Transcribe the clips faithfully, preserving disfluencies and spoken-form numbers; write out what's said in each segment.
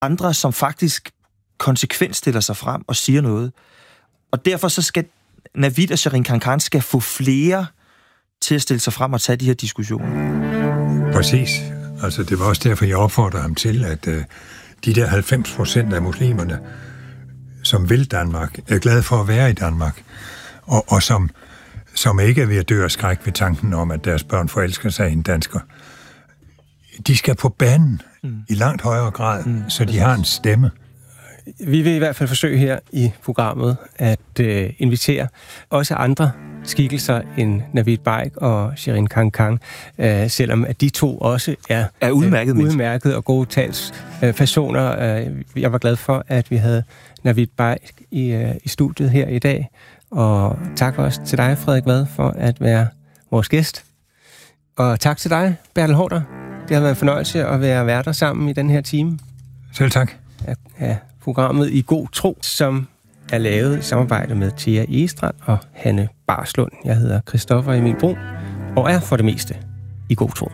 andre, som faktisk konsekvent stiller sig frem og siger noget. Og derfor så skal Navid og Sherin Khankan skal få flere til at stille sig frem og tage de her diskussioner. Præcis. Altså, det var også derfor, jeg opfordrer ham til, at uh, de der halvfems procent af muslimerne, som vil Danmark, er glade for at være i Danmark, og, og som, som ikke er ved at dø af skræk ved tanken om, at deres børn forelsker sig i en dansker, de skal på banen mm. i langt højere grad, mm. så de har en stemme. Vi vil i hvert fald forsøge her i programmet at øh, invitere også andre skikkelser end Navid Baik og Sherin Khankan, øh, selvom at de to også er, er udmærket, øh, udmærket og gode talspersoner. Øh, jeg var glad for, at vi havde Navid Baik i, øh, i studiet her i dag, og tak også til dig, Frederik Vad, for at være vores gæst. Og tak til dig, Bertel Haarder. Det har været en fornøjelse at være værter sammen i den her time. Selv tak. Af, af programmet I God Tro, som er lavet i samarbejde med Thea Egestrand og Hanne Barslund. Jeg hedder Christoffer Emil Brun og er for det meste i god tro.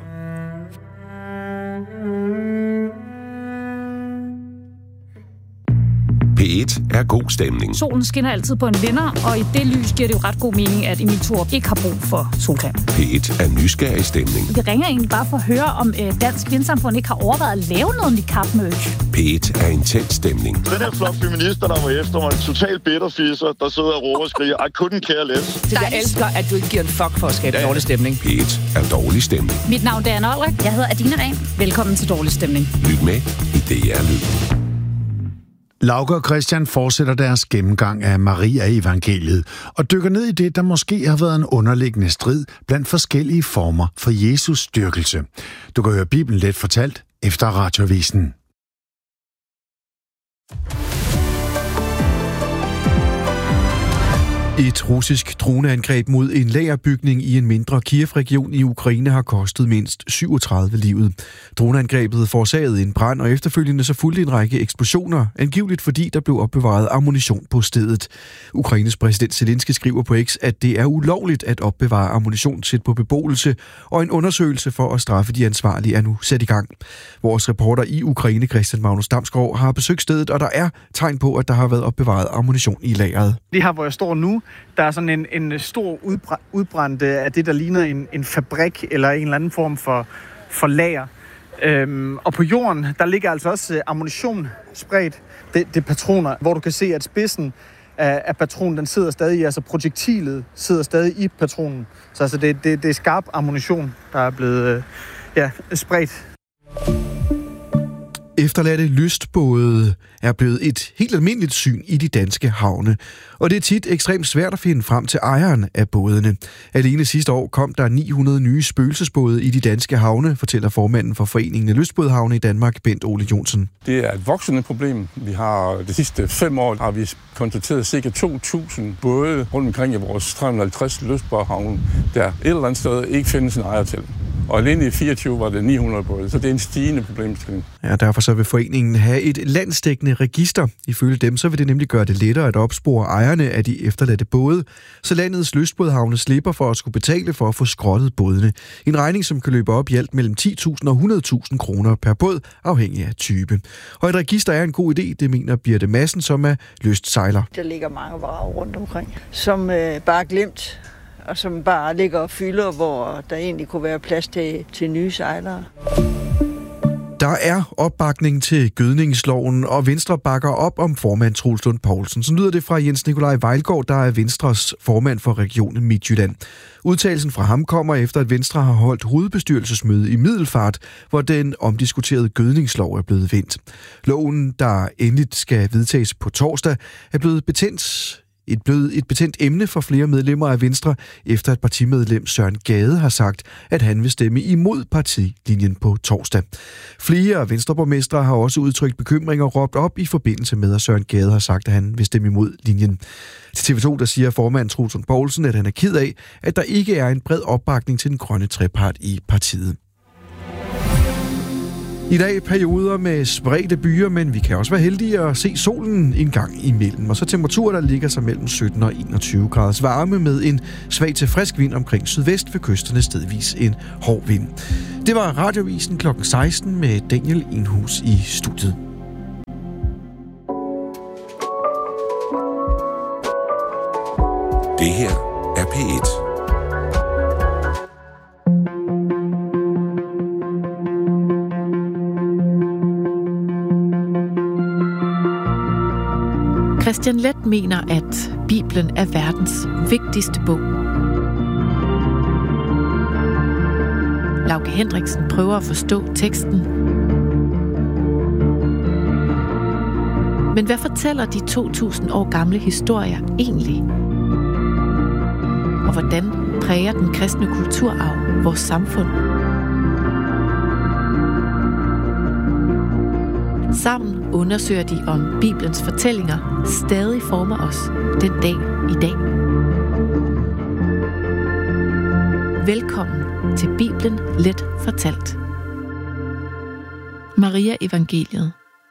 P et er god stemning. Solen skinner altid på en vinder, og i det lys giver det jo ret god mening, at Emil Thorup ikke har brug for solcreme. P et er nysgerrig stemning. Vi ringer egentlig bare for at høre, om øh, Dansk Vindsamfund ikke har overvejet at lave noget niqab-merch. P et er intens stemning. Den her flok feminister, der var efter mig, en total bitterfisser, der sidder og råber og skriger, I couldn't care less. Det jeg elsker, at du ikke giver en fuck for at skabe ja. dårlig stemning. P et er dårlig stemning. Mit navn er Anna Olrik. Jeg hedder Adina Rehn. Velkommen til Dårlig Stemning. Lyt med i D R Lyd. Lauke og Christian fortsætter deres gennemgang af Maria-evangeliet og dykker ned i det, der måske har været en underliggende strid blandt forskellige former for Jesus styrkelse. Du kan høre Bibelen let fortalt efter Radioavisen. Et russisk droneangreb mod en lagerbygning i en mindre Kiev-region i Ukraine har kostet mindst syvogtredive livet. Droneangrebet forårsagede en brand, og efterfølgende så fulgte en række eksplosioner, angiveligt fordi der blev opbevaret ammunition på stedet. Ukraines præsident Zelensky skriver på X, at det er ulovligt at opbevare ammunition tæt på beboelse, og en undersøgelse for at straffe de ansvarlige er nu sat i gang. Vores reporter i Ukraine, Christian Magnus Damsgaard, har besøgt stedet, og der er tegn på, at der har været opbevaret ammunition i lageret. Lige her, hvor jeg står nu, der er sådan en, en stor udbrændt af det, der ligner en, en fabrik eller en eller anden form for, for lager. Øhm, og på jorden, der ligger altså også ammunition spredt. Det, det er patroner, hvor du kan se, at spidsen af, af patronen, den sidder stadig i, altså projektilet sidder stadig i patronen. Så altså, det, det, det er skarp ammunition, der er blevet øh, ja, spredt. Efterladte lystbåde er blevet et helt almindeligt syn i de danske havne, og det er tit ekstremt svært at finde frem til ejeren af bådene. Alene sidste år kom der ni hundrede nye spøgelsesbåde i de danske havne, fortæller formanden for Foreningen af Lystbådehavne i Danmark, Bent Ole Jonsson. Det er et voksende problem. Vi har de sidste fem år har vi konstateret ca. to tusind både rundt omkring i vores tre hundrede og halvtreds lystbådehavne, der et eller andet sted ikke findes en ejer til. Og alene i fireogtyve var det ni hundrede både, så det er en stigende problemstilling. Ja, derfor så vil foreningen have et landsdækkende register. Ifølge dem så vil det nemlig gøre det lettere at opspore ejerne af de efterladte både, så landets lystbådehavne slipper for at skulle betale for at få skrottet bådene. En regning, som kan løbe op i alt mellem ti tusind og hundrede tusind kroner per båd, afhængig af type. Og et register er en god idé, det mener Birte Madsen, som er lystsejler. Der ligger mange varer rundt omkring, som øh, bare er glemt, og som bare ligger og fylder, hvor der egentlig kunne være plads til, til nye sejlere. Der er opbakning til gødningsloven, og Venstre bakker op om formand Troels Lund Poulsen. Så lyder det fra Jens Nikolaj Vejlgaard, der er Venstres formand for regionen Midtjylland. Udtalelsen fra ham kommer efter, at Venstre har holdt hovedbestyrelsesmøde i Middelfart, hvor den omdiskuterede gødningslov er blevet vendt. Loven, der endeligt skal vedtages på torsdag, er blevet betændt Et, blevet et betændt emne for flere medlemmer af Venstre, efter at partimedlem Søren Gade har sagt, at han vil stemme imod partilinjen på torsdag. Flere venstreborgmestre har også udtrykt bekymring og råbt op i forbindelse med, at Søren Gade har sagt, at han vil stemme imod linjen. Til T V to der siger formand Troels Lund Poulsen, at han er ked af, at der ikke er en bred opbakning til den grønne trepart i partiet. I dag perioder med spredte byer, men vi kan også være heldige at se solen en gang imellem. Og så temperaturer, der ligger sig mellem sytten og enogtyve graders varme med en svag til frisk vind omkring sydvest ved kysterne, stedvis en hård vind. Det var Radioavisen klokken seksten med Daniel Enhus i studiet. Det her er P et. Kristian Leth mener, at Bibelen er verdens vigtigste bog. Lauke Hendriksen prøver at forstå teksten. Men hvad fortæller de to tusind år gamle historier egentlig? Og hvordan præger den kristne kulturarv vores samfund? Sammen undersøger de, om Bibelens fortællinger stadig former os den dag i dag. Velkommen til Bibelen Let fortalt. Maria Evangeliet.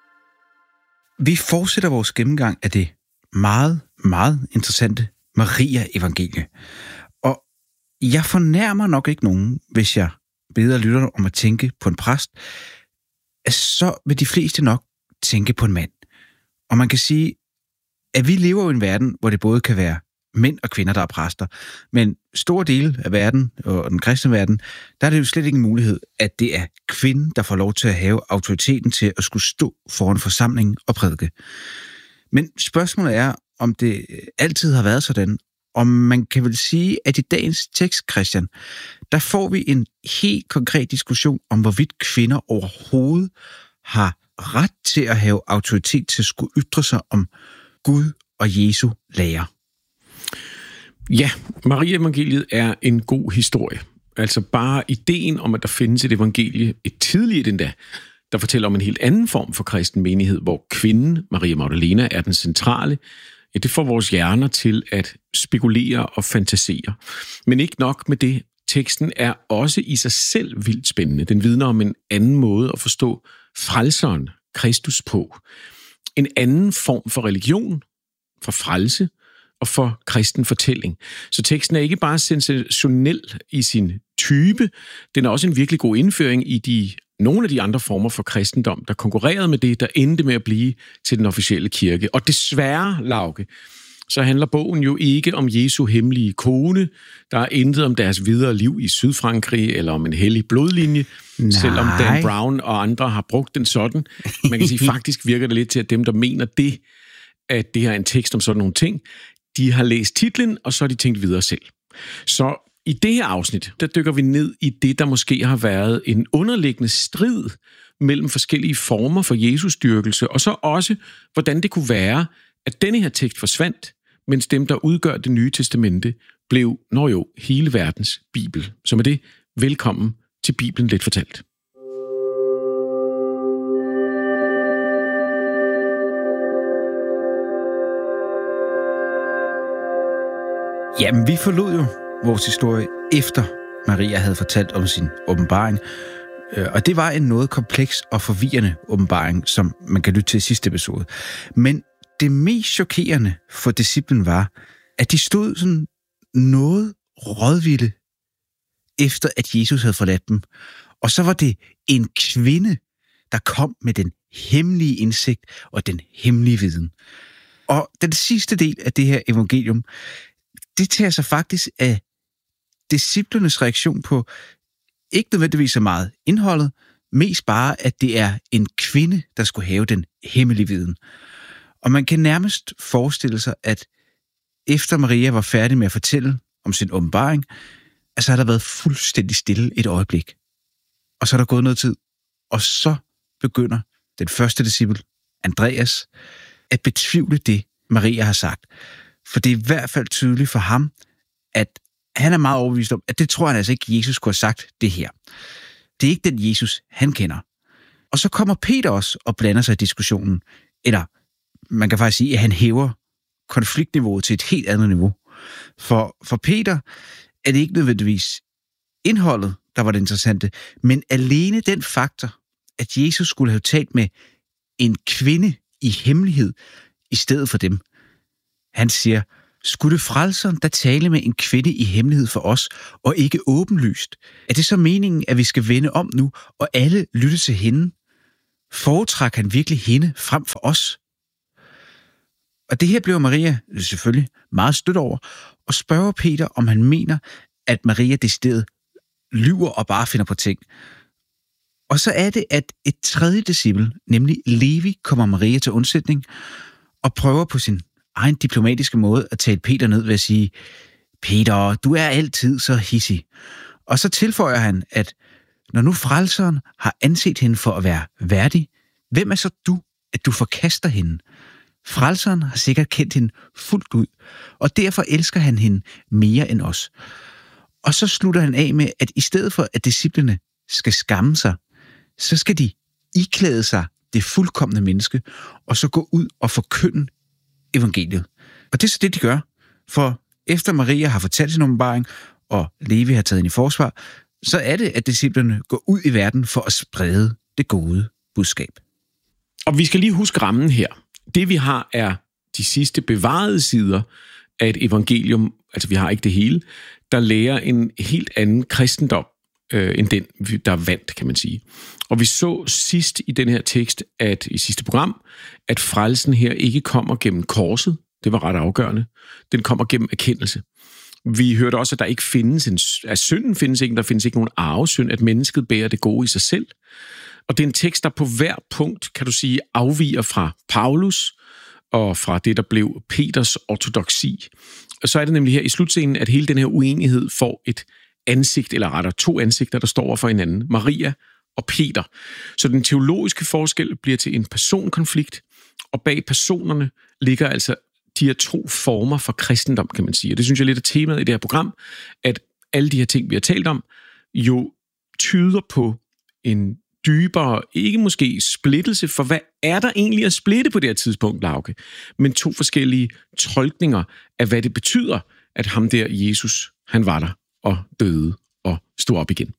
Vi fortsætter vores gennemgang af det meget, meget interessante Maria Evangelie. Og jeg fornærmer nok ikke nogen, hvis jeg beder lytterne om at tænke på en præst, så vil de fleste nok tænke på en mand. Og man kan sige, at vi lever i en verden, hvor det både kan være mænd og kvinder, der er præster. Men store dele af verden, og den kristne verden, der er det jo slet ikke en mulighed, at det er kvinden, der får lov til at have autoriteten til at skulle stå foran forsamlingen og prædike. Men spørgsmålet er, om det altid har været sådan, og man kan vel sige, at i dagens tekst, Christian, der får vi en helt konkret diskussion om, hvorvidt kvinder overhovedet har ret til at have autoritet til at skulle ytre sig om Gud og Jesu lære. Ja, Maria Evangeliet er en god historie. Altså bare ideen om, at der findes et evangelie, et tidligt endda, der fortæller om en helt anden form for kristen menighed, hvor kvinden, Maria Magdalena, er den centrale. Ja, det får vores hjerner til at spekulere og fantasere. Men ikke nok med det. Teksten er også i sig selv vildt spændende. Den vidner om en anden måde at forstå frelseren, Kristus, på. En anden form for religion, for frelse og for kristen fortælling. Så teksten er ikke bare sensationel i sin type, den er også en virkelig god indføring i de, nogle af de andre former for kristendom, der konkurrerede med det, der endte med at blive til den officielle kirke. Og desværre, Lauke, så handler bogen jo ikke om Jesu hemmelige kone. Der er intet om deres videre liv i Sydfrankrig, eller om en hellig blodlinje, Nej. Selvom Dan Brown og andre har brugt den sådan. Man kan sige, faktisk virker det lidt til, at dem, der mener det, at det her er en tekst om sådan nogle ting, de har læst titlen, og så har de tænkt videre selv. Så i det her afsnit, der dykker vi ned i det, der måske har været en underliggende strid mellem forskellige former for Jesusdyrkelse, og så også, hvordan det kunne være, at denne her tekst forsvandt, mens dem, der udgør det nye testamente, blev, når jo, hele verdens Bibel. Så med det, velkommen til Bibelen Let fortalt. Jamen, vi forlod jo vores historie efter Maria havde fortalt om sin åbenbaring, og det var en noget kompleks og forvirrende åbenbaring, som man kan lytte til i sidste episode. Men det mest chokerende for disciplen var, at de stod sådan noget rådvilde efter, at Jesus havde forladt dem. Og så var det en kvinde, der kom med den hemmelige indsigt og den hemmelige viden. Og den sidste del af det her evangelium, det tager sig faktisk af disciplernes reaktion på ikke nødvendigvis så meget indholdet, mest bare, at det er en kvinde, der skulle have den hemmelige viden. Og man kan nærmest forestille sig, at efter Maria var færdig med at fortælle om sin åbenbaring, altså har der været fuldstændig stille et øjeblik. Og så er der gået noget tid, og så begynder den første disciple, Andreas, at betvivle det, Maria har sagt. For det er i hvert fald tydeligt for ham, at han er meget overbevist om, at det tror han altså ikke, Jesus kunne have sagt det her. Det er ikke den Jesus, han kender. Og så kommer Peter også og blander sig i diskussionen. Eller man kan faktisk sige, at han hæver konfliktniveauet til et helt andet niveau. For, for Peter er det ikke nødvendigvis indholdet, der var det interessante, men alene den faktor, at Jesus skulle have talt med en kvinde i hemmelighed i stedet for dem. Han siger, skulle frelseren der tale med en kvinde i hemmelighed for os, og ikke åbenlyst? Er det så meningen, at vi skal vende om nu, og alle lytte til hende? Foretrækker han virkelig hende frem for os? Og det her blev Maria selvfølgelig meget stødt over, og spørger Peter, om han mener, at Maria decideret lyver og bare finder på ting. Og så er det, at et tredje disciple, nemlig Levi, kommer Maria til undsætning og prøver på sin egen diplomatiske måde at tale Peter ned ved at sige, Peter, du er altid så hissig. Og så tilføjer han, at når nu frelseren har anset hende for at være værdig, hvem er så du, at du forkaster hende? Frelseren har sikkert kendt hende fuldt ud, og derfor elsker han hende mere end os. Og så slutter han af med, at i stedet for, at disciplene skal skamme sig, så skal de iklæde sig det fuldkomne menneske, og så gå ud og forkynde evangeliet. Og det er så det, de gør. For efter Maria har fortalt sin åbenbaring, og Levi har taget hende i forsvar, så er det, at disciplene går ud i verden for at sprede det gode budskab. Og vi skal lige huske rammen her. Det vi har er de sidste bevarede sider af et evangelium, altså vi har ikke det hele, der lærer en helt anden kristendom, øh, end den, der er vandt, kan man sige. Og vi så sidst i den her tekst, at i sidste program, at frelsen her ikke kommer gennem korset. Det var ret afgørende. Den kommer gennem erkendelse. Vi hørte også, at der ikke findes en, at synden findes ikke, der findes ikke nogen arvesynd, at mennesket bærer det gode i sig selv. Og det er en tekst, der på hver punkt, kan du sige, afviger fra Paulus og fra det, der blev Peters ortodoksi. Og så er det nemlig her i slutscenen, at hele den her uenighed får et ansigt, eller rettere to ansigter, der står over for hinanden. Maria og Peter. Så den teologiske forskel bliver til en personkonflikt, og bag personerne ligger altså de her to former for kristendom, kan man sige. Og det synes jeg lidt er temaet i det her program, at alle de her ting, vi har talt om, jo tyder på en dybere, ikke måske splittelse, for hvad er der egentlig at splitte på det her tidspunkt, Lauke? Men to forskellige tolkninger af, hvad det betyder, at ham der, Jesus, han var der og døde og stod op igen.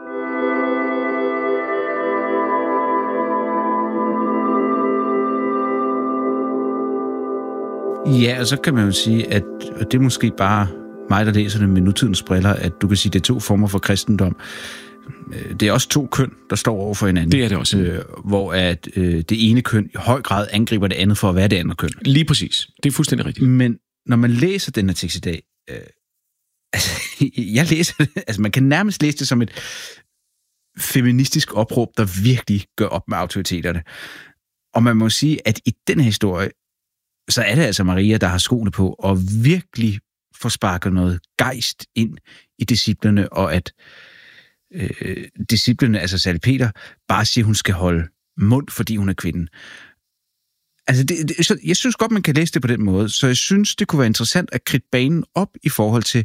Ja, og så kan man jo sige, at det er måske bare mig, der læser det med nutidens briller, at du kan sige, at det er to former for kristendom. Det er også to køn, der står over for hinanden. Det er det også. Øh, hvor at, øh, det ene køn i høj grad angriber det andet for at være det andet køn. Lige præcis. Det er fuldstændig rigtigt. Men når man læser den her tekst i dag, øh, altså, jeg læser det, altså man kan nærmest læse det som et feministisk opråb, der virkelig gør op med autoriteterne. Og man må sige, at i den her historie, så er det altså Maria, der har skoene på, og virkelig får sparket noget gejst ind i disciplene, og at øh, disciplene, altså særligt Peter, bare siger, at hun skal holde mund, fordi hun er kvinden. Altså, det, det, så jeg synes godt, man kan læse det på den måde, så jeg synes, det kunne være interessant at kridte banen op i forhold til,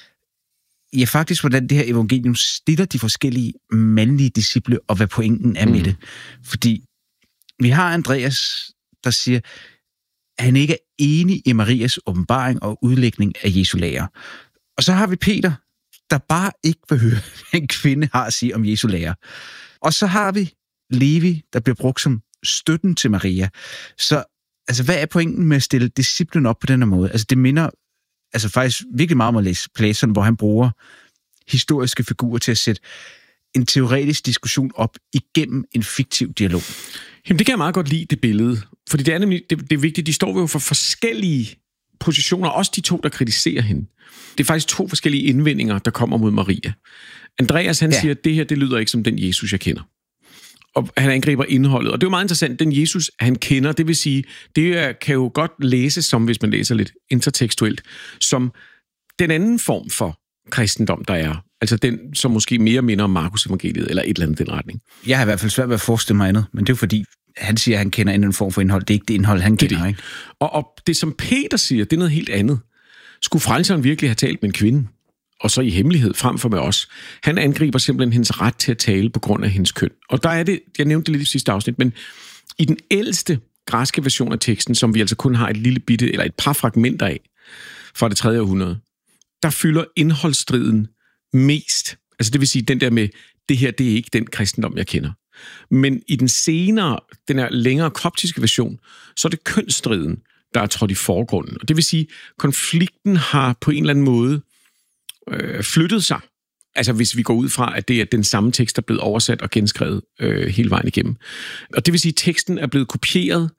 ja, faktisk, hvordan det her evangelium stiller de forskellige mandlige disciple, og hvad pointen er med mm. det. Fordi vi har Andreas, der siger, at han ikke er enig i Marias åbenbaring og udlægning af Jesu lære. Og så har vi Peter, der bare ikke vil høre, hvad en kvinde har at sige om Jesu lære. Og så har vi Levi, der bliver brugt som støtten til Maria. Så altså, hvad er pointen med at stille disciplen op på den her måde? Altså, det minder altså faktisk virkelig meget om at læse Platon, hvor han bruger historiske figurer til at sætte en teoretisk diskussion op igennem en fiktiv dialog. Jamen, det kan jeg meget godt lide, det billede. Fordi det er nemlig, det, det er vigtigt, de står jo for forskellige positioner, også de to, der kritiserer hende. Det er faktisk to forskellige indvendinger, der kommer mod Maria. Andreas, han ja. siger, at det her, det lyder ikke som den Jesus, jeg kender. Og han angriber indholdet. Og det er jo meget interessant, den Jesus, han kender, det vil sige, det kan jo godt læses som, hvis man læser lidt intertekstuelt, som den anden form for kristendom, der er. Altså den, som måske mere minder om Markus evangeliet, eller et eller andet den retning. Jeg har i hvert fald svært ved at forestille mig andet, men det er jo fordi, han siger, at han kender en anden form for indhold. Det er ikke det indhold, han kender, det. Ikke? Og, og det, som Peter siger, det er noget helt andet. Skulle frelseren virkelig have talt med en kvinde? Og så i hemmelighed frem for med os. Han angriber simpelthen hendes ret til at tale på grund af hendes køn. Og der er det, jeg nævnte det lidt i sidste afsnit, men i den ældste græske version af teksten, som vi altså kun har et lille bitte, eller et par fragmenter af, fra det tredje århundrede, der fylder indholdsstriden mest. Altså det vil sige, den der med, det her, det er ikke den kristendom, jeg kender. Men i den senere, den her længere koptiske version, så er det kønsstriden, der er trådt i forgrunden. Og det vil sige, konflikten har på en eller anden måde øh, flyttet sig. Altså hvis vi går ud fra, at det er den samme tekst, der er blevet oversat og genskrevet øh, hele vejen igennem. Og det vil sige, at teksten er blevet kopieret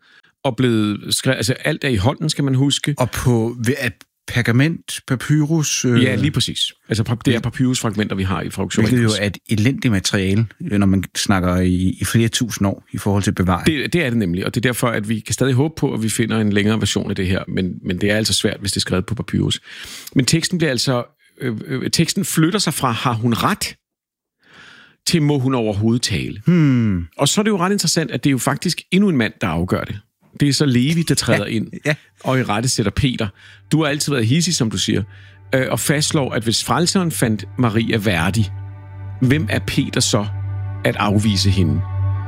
og blevet skrevet... Altså, alt er i hånden, skal man huske. Og på at pergament, papyrus... Øh... Ja, lige præcis. Altså, det er papyrusfragmenter, vi har i Frauxorikus. Hvilket jo er et elendigt materiale, når man snakker i, i flere tusind år i forhold til bevaring. Det, det er det nemlig, og det er derfor, at vi kan stadig håbe på, at vi finder en længere version af det her, men, men det er altså svært, hvis det er skrevet på papyrus. Men teksten bliver altså... Øh, øh, teksten flytter sig fra, har hun ret, til må hun overhovedet tale. Hmm. Og så er det jo ret interessant, at det er jo faktisk endnu en mand, der afgør det. Det er så Levi, der træder ja, ind, ja. og i rette sætter Peter. Du har altid været hissig, som du siger, øh, og fastslår, at hvis frelseren fandt Maria værdig, hvem er Peter så at afvise hende?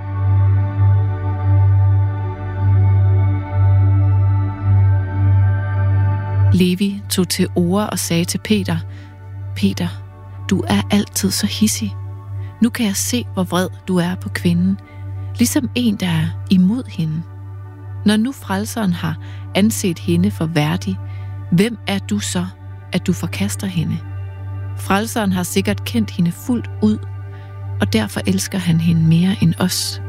Levi tog til orde og sagde til Peter, Peter, du er altid så hissig. Nu kan jeg se, hvor vred du er på kvinden, ligesom en, der er imod hende. Når nu frelseren har anset hende for værdig, hvem er du så, at du forkaster hende? Frelseren har sikkert kendt hende fuldt ud, og derfor elsker han hende mere end os.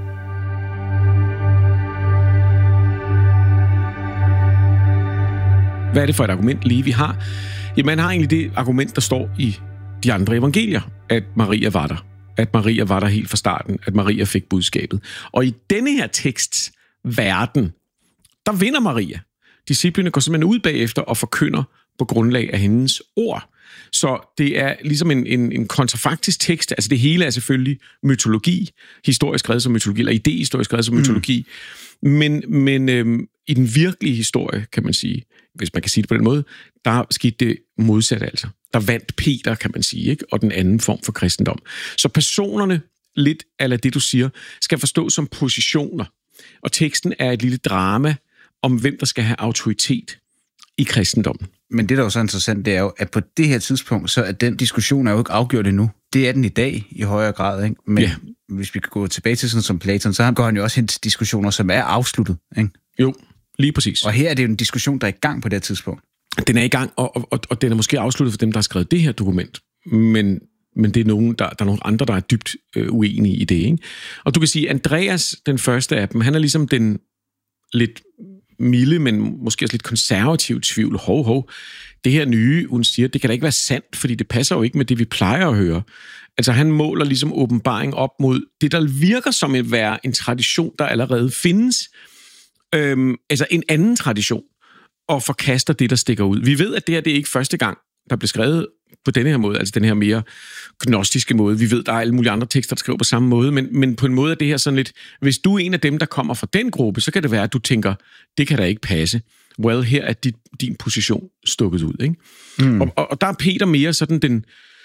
Hvad er det for et argument, Levi har? Jamen, han har egentlig det argument, der står i de andre evangelier, at Maria var der. At Maria var der helt fra starten, at Maria fik budskabet. Og i denne her teksts verden, der vinder Maria. Disciplene går simpelthen ud bagefter og forkynder på grundlag af hendes ord. Så det er ligesom en, en, en kontrafaktisk tekst. Altså det hele er selvfølgelig mytologi, historisk skrevet som mytologi, eller idehistorisk skrevet som mytologi. Mm. Men, men øhm, i den virkelige historie, kan man sige, hvis man kan sige det på den måde, der skete det modsatte altså. Der vandt Peter, kan man sige, ikke? Og den anden form for kristendom. Så personerne, lidt eller det du siger, skal forstås som positioner. Og teksten er et lille drama om, hvem der skal have autoritet i kristendommen. Men det, der er jo så interessant, det er jo, at på det her tidspunkt, så er den diskussion er jo ikke afgjort endnu. Det er den i dag i højere grad, ikke? Men ja. Hvis vi kan gå tilbage til sådan som Platon, så går han jo også hen til diskussioner, som er afsluttet, ikke? Jo, lige præcis. Og her er det jo en diskussion, der er i gang på det her tidspunkt. Den er i gang, og, og, og den er måske afsluttet for dem, der har skrevet det her dokument. Men, men det er nogen, der, der er nogle andre, der er dybt øh, uenige i det, ikke? Og du kan sige, Andreas, den første af dem, han er ligesom den lidt milde, men måske også lidt konservativ tvivl. Hov, hov. Det her nye, hun siger, det kan da ikke være sandt, fordi det passer jo ikke med det, vi plejer at høre. Altså, han måler ligesom åbenbaring op mod det, der virker som at være en tradition, der allerede findes. Øhm, altså en anden tradition, og forkaster det, der stikker ud. Vi ved, at det her det er ikke første gang, der bliver skrevet på denne her måde, altså den her mere gnostiske måde. Vi ved, der er alle mulige andre tekster, der skriver på samme måde, men, men på en måde er det her sådan lidt, hvis du er en af dem, der kommer fra den gruppe, så kan det være, at du tænker, det kan da ikke passe. Well, her er dit, din position stukket ud, ikke? Mm. Og, og, og der er Peter mere sådan den,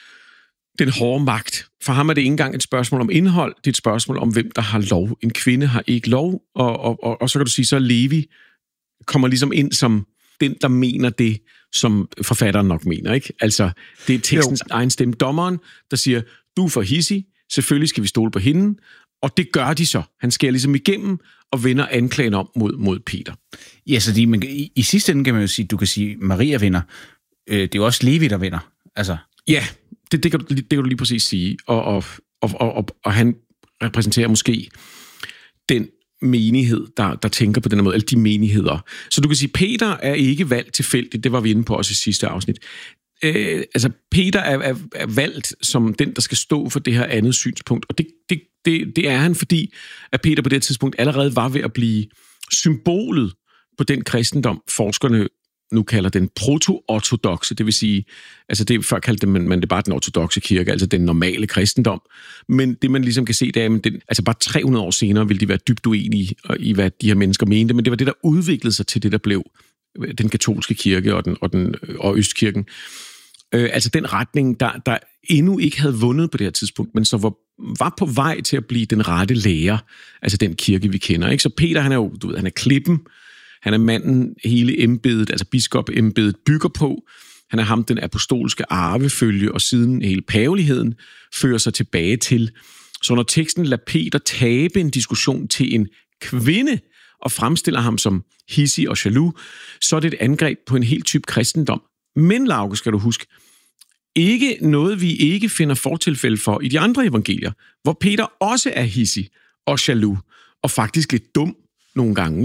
den hårde magt. For ham er det ikke engang et spørgsmål om indhold, det er et spørgsmål om, hvem der har lov. En kvinde har ikke lov, og, og, og, og så kan du sige, så Levi kommer ligesom ind som den, der mener det, som forfatteren nok mener, ikke? Altså, det er tekstens jo. egen stemme. Dommeren, der siger, du er for hissig, selvfølgelig skal vi stole på hende, og det gør de så. Han skærer ligesom igennem og vender anklagen om mod, mod Peter. Ja, så de, man, i, i sidste ende kan man jo sige, du kan sige, Maria vinder. Øh, det er jo også Levi, der vinder. Altså. Ja, det, det, kan du, det kan du lige præcis sige. Og, og, og, og, og han repræsenterer måske den menighed, der, der tænker på den her måde, alle de menigheder. Så du kan sige, Peter er ikke valgt tilfældigt, det var vi inde på også i sidste afsnit. Øh, altså, Peter er, er, er valgt som den, der skal stå for det her andet synspunkt, og det, det, det, det er han, fordi at Peter på det tidspunkt allerede var ved at blive symbolet på den kristendom, forskerne nu kalder den proto-ortodoxe, det vil sige, altså det før kaldte man, man det bare den ortodoxe kirke, altså den normale kristendom, men det man ligesom kan se, det er, at den, altså bare tre hundrede år senere ville de være dybt uenige i, hvad de her mennesker mente, men det var det, der udviklede sig til det, der blev den katolske kirke og, den, og, den, og Østkirken. Øh, altså den retning, der, der endnu ikke havde vundet på det her tidspunkt, men så var, var på vej til at blive den rette lærer, altså den kirke, vi kender. Ikke? Så Peter, han er jo, du ved, han er klippen, han er manden, hele embedet, altså biskop-embedet bygger på. Han er ham, den apostolske arvefølge, og siden hele paveligheden fører sig tilbage til. Så når teksten lader Peter tabe en diskussion til en kvinde, og fremstiller ham som hissig og jaloux, så er det et angreb på en helt type kristendom. Men, Lauke, skal du huske, ikke noget, vi ikke finder fortilfælde for i de andre evangelier, hvor Peter også er hissig og jaloux, og faktisk lidt dum nogle gange. Ikke?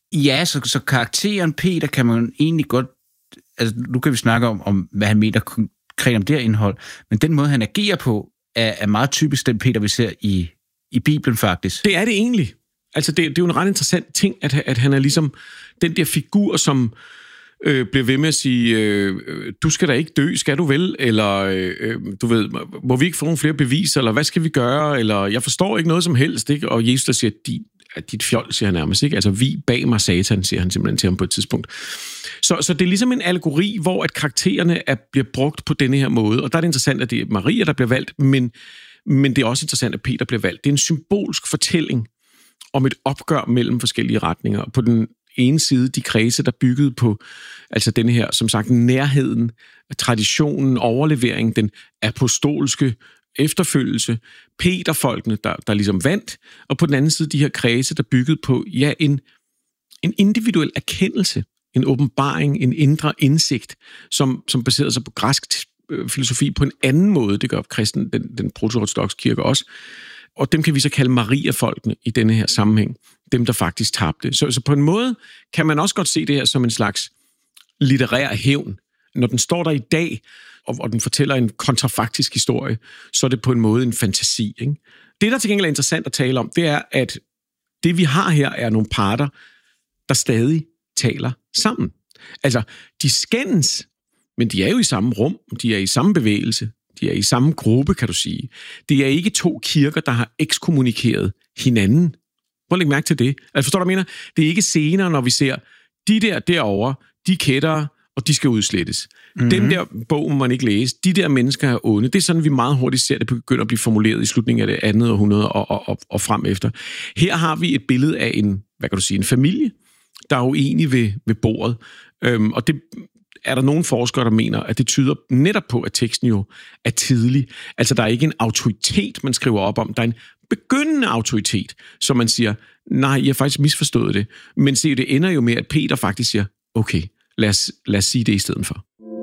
Ja, så, så karakteren Peter kan man egentlig godt... Altså, nu kan vi snakke om, om hvad han mener konkret om det her indhold, men den måde, han agerer på, er, er meget typisk den Peter, vi ser i, i Bibelen faktisk. Det er det egentlig. Altså, det, det er jo en ret interessant ting, at, at han er ligesom den der figur, som øh, bliver ved med at sige, øh, du skal da ikke dø, skal du vel? Eller, øh, du ved, må vi ikke få nogle flere beviser? Eller hvad skal vi gøre? Eller, jeg forstår ikke noget som helst, ikke? Og Jesus der siger, dit, dit fjol, siger han nærmest, ikke? Altså, vi bag mig satan, siger han simpelthen til ham på et tidspunkt. Så, så det er ligesom en allegori, hvor at karaktererne er, bliver brugt på denne her måde. Og der er det interessant, at det er Maria, der bliver valgt, men, men det er også interessant, at Peter bliver valgt. Det er en symbolsk fortælling om et opgør mellem forskellige retninger. På den ene side, de kredse, der byggede på altså denne her, som sagt, nærheden, traditionen, overleveringen, den apostolske efterfølgelse, Peterfolkene, der, der ligesom vandt, og på den anden side, de her kredse, der byggede på, ja, en, en individuel erkendelse, en åbenbaring, en indre indsigt, som, som baserede sig på græsk filosofi på en anden måde. Det gør kristen, den, den proto-ortodokse kirke også. Og dem kan vi så kalde Maria-folkene i denne her sammenhæng. Dem, der faktisk tabte. Så, så på en måde kan man også godt se det her som en slags litterær hævn. Når den står der i dag, og, og den fortæller en kontrafaktisk historie, så er det på en måde en fantasi. Ikke? Det, der til gengæld er interessant at tale om, det er, at det, vi har her, er nogle parter, der stadig taler sammen. Altså, de skændes, men de er jo i samme rum, de er i samme bevægelse, de er i samme gruppe, kan du sige. Det er ikke to kirker, der har ekskommunikeret hinanden. Prøv at lægge mærke til det. Altså, forstår du, hvad jeg mener? Det er ikke senere, når vi ser de der derovre, de kættere, og de skal udslettes. Mm-hmm. Den der bog må man ikke læse. De der mennesker er onde. Det er sådan, vi meget hurtigt ser, det begynder at blive formuleret i slutningen af det andet århundrede og, og, og, og frem efter. Her har vi et billede af en, hvad kan du sige, en familie, der er uenig ved, ved bordet. Øhm, og det er der nogle forskere, der mener, at det tyder netop på, at teksten jo er tidlig. Altså, der er ikke en autoritet, man skriver op om. Der er en begyndende autoritet, som man siger, nej, jeg har faktisk misforstået det. Men se, det ender jo med, at Peter faktisk siger, okay, lad os, lad os sige det i stedet for.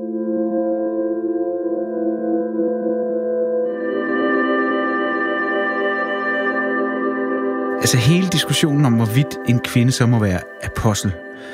Altså hele diskussionen om, hvorvidt en kvinde så må være apostel.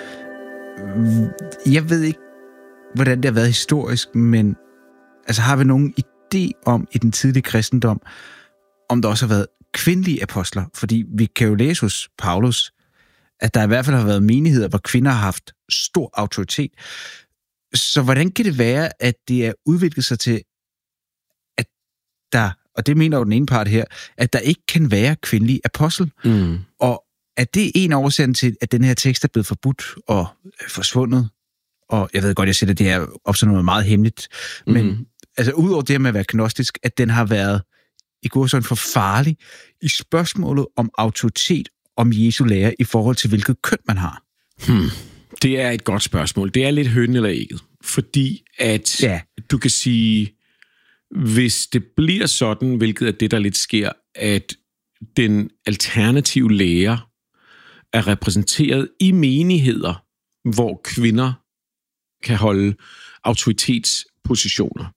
Jeg ved ikke, hvordan det har været historisk, men altså har vi nogen idé om i den tidlige kristendom, om der også har været kvindelige apostler? Fordi vi kan jo læse hos Paulus, at der i hvert fald har været menigheder, hvor kvinder har haft stor autoritet. Så hvordan kan det være, at det er udviklet sig til, at der, og det mener jo den ene part her, at der ikke kan være kvindelig apostel? Mm. Og er det en årsag til, at den her tekst er blevet forbudt og forsvundet? Og jeg ved godt, jeg sætter det her op som noget meget hemmeligt, men mm. altså udover det med at være gnostisk, at den har været i gåseøjne for farlig i spørgsmålet om autoritet, om Jesu lære i forhold til, hvilket køn man har? Hmm. Det er et godt spørgsmål. Det er lidt høn eller ægget. Fordi at ja. du kan sige, hvis det bliver sådan, hvilket er det, der lidt sker, at den alternative lære er repræsenteret i menigheder, hvor kvinder kan holde autoritetspositioner,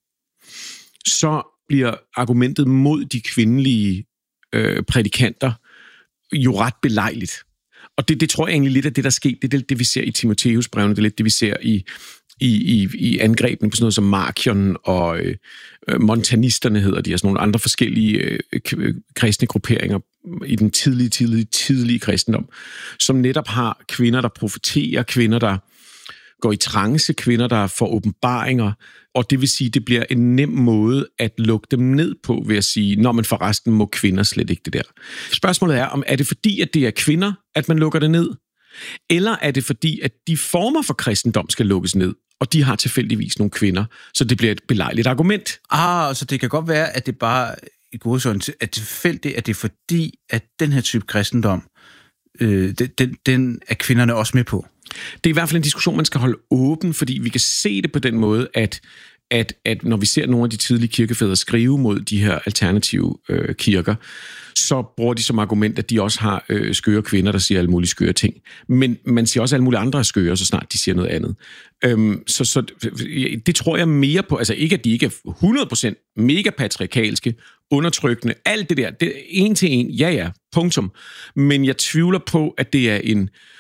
så bliver argumentet mod de kvindelige øh, prædikanter jo ret belejligt. Og det, det tror jeg egentlig lidt af det, der sker. Det er det, det vi ser i Timotheusbrevene, det er lidt det, vi ser i, i, i, i angrebene på sådan noget som Markion og øh, montanisterne hedder de, og sådan nogle andre forskellige øh, kristne grupperinger i den tidlige, tidlige, tidlige kristendom, som netop har kvinder, der profeterer, kvinder, der går i trance, kvinder, der får åbenbaringer, og det vil sige, det bliver en nem måde at lukke dem ned på ved at sige, når man forresten må kvinder slet ikke det der. Spørgsmålet er, om er det fordi, at det er kvinder, at man lukker det ned, eller er det fordi, at de former for kristendom skal lukkes ned, og de har tilfældigvis nogle kvinder, så det bliver et belejligt argument. Ah, så det kan godt være, at det bare i godsøjne er tilfældigt, at det er fordi, at den her type kristendom, øh, den, den er kvinderne også med på. Det er i hvert fald en diskussion, man skal holde åben, fordi vi kan se det på den måde, at, at, at når vi ser nogle af de tidlige kirkefædre skrive mod de her alternative øh, kirker, så bruger de som argument, at de også har øh, skøre kvinder, der siger alle mulige skøre ting. Men man siger også, at alle mulige andre er skøre, så snart de siger noget andet. Øhm, så, så det tror jeg mere på, altså ikke, at de ikke er hundrede procent mega patriarkalske, undertrykkende, alt det der, det er en til en, ja ja, punktum. Men jeg tvivler på, at det er en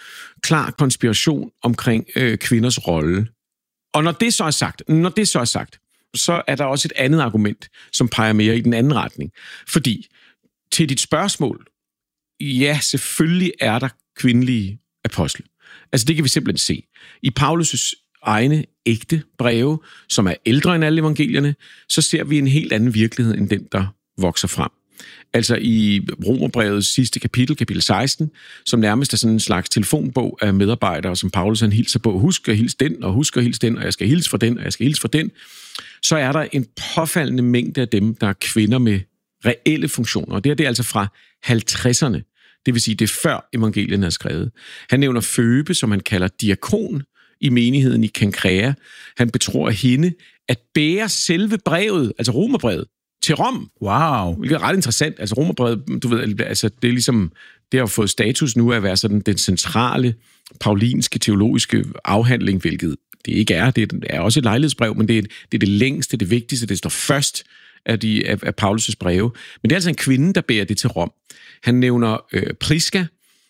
klar konspiration omkring øh, kvinders rolle. Og når det så er sagt, når det så er sagt, så er der også et andet argument, som peger mere i den anden retning. Fordi til dit spørgsmål, ja, selvfølgelig er der kvindelige apostle. Altså det kan vi simpelthen se. I Paulus' egne ægte breve, som er ældre end alle evangelierne, så ser vi en helt anden virkelighed end den, der vokser frem. Altså i Romerbrevets sidste kapitel, kapitel seksten, som nærmest er sådan en slags telefonbog af medarbejdere, som Paulus han hilser på. Husk at hilse den, og husk at hilse den, og jeg skal hilse for den, og jeg skal hilse for den. Så er der en påfaldende mængde af dem, der er kvinder med reelle funktioner. Og det er det altså fra halvtredserne. Det vil sige, det er før evangelien er skrevet. Han nævner Føbe, som han kalder diakon i menigheden i Kenkrea. Han betror hende at bære selve brevet, altså Romerbrevet, til Rom. Wow. Hvilket er ret interessant. Altså Romerbrevet, du ved, altså det er ligesom, det har fået status nu at være sådan den centrale paulinske teologiske afhandling, hvilket det ikke er. Det er også et lejlighedsbrev, men det er det, er det længste, det vigtigste, det står først af, de, af, af Paulus' breve. Men det er altså en kvinde, der bærer det til Rom. Han nævner øh, Priska,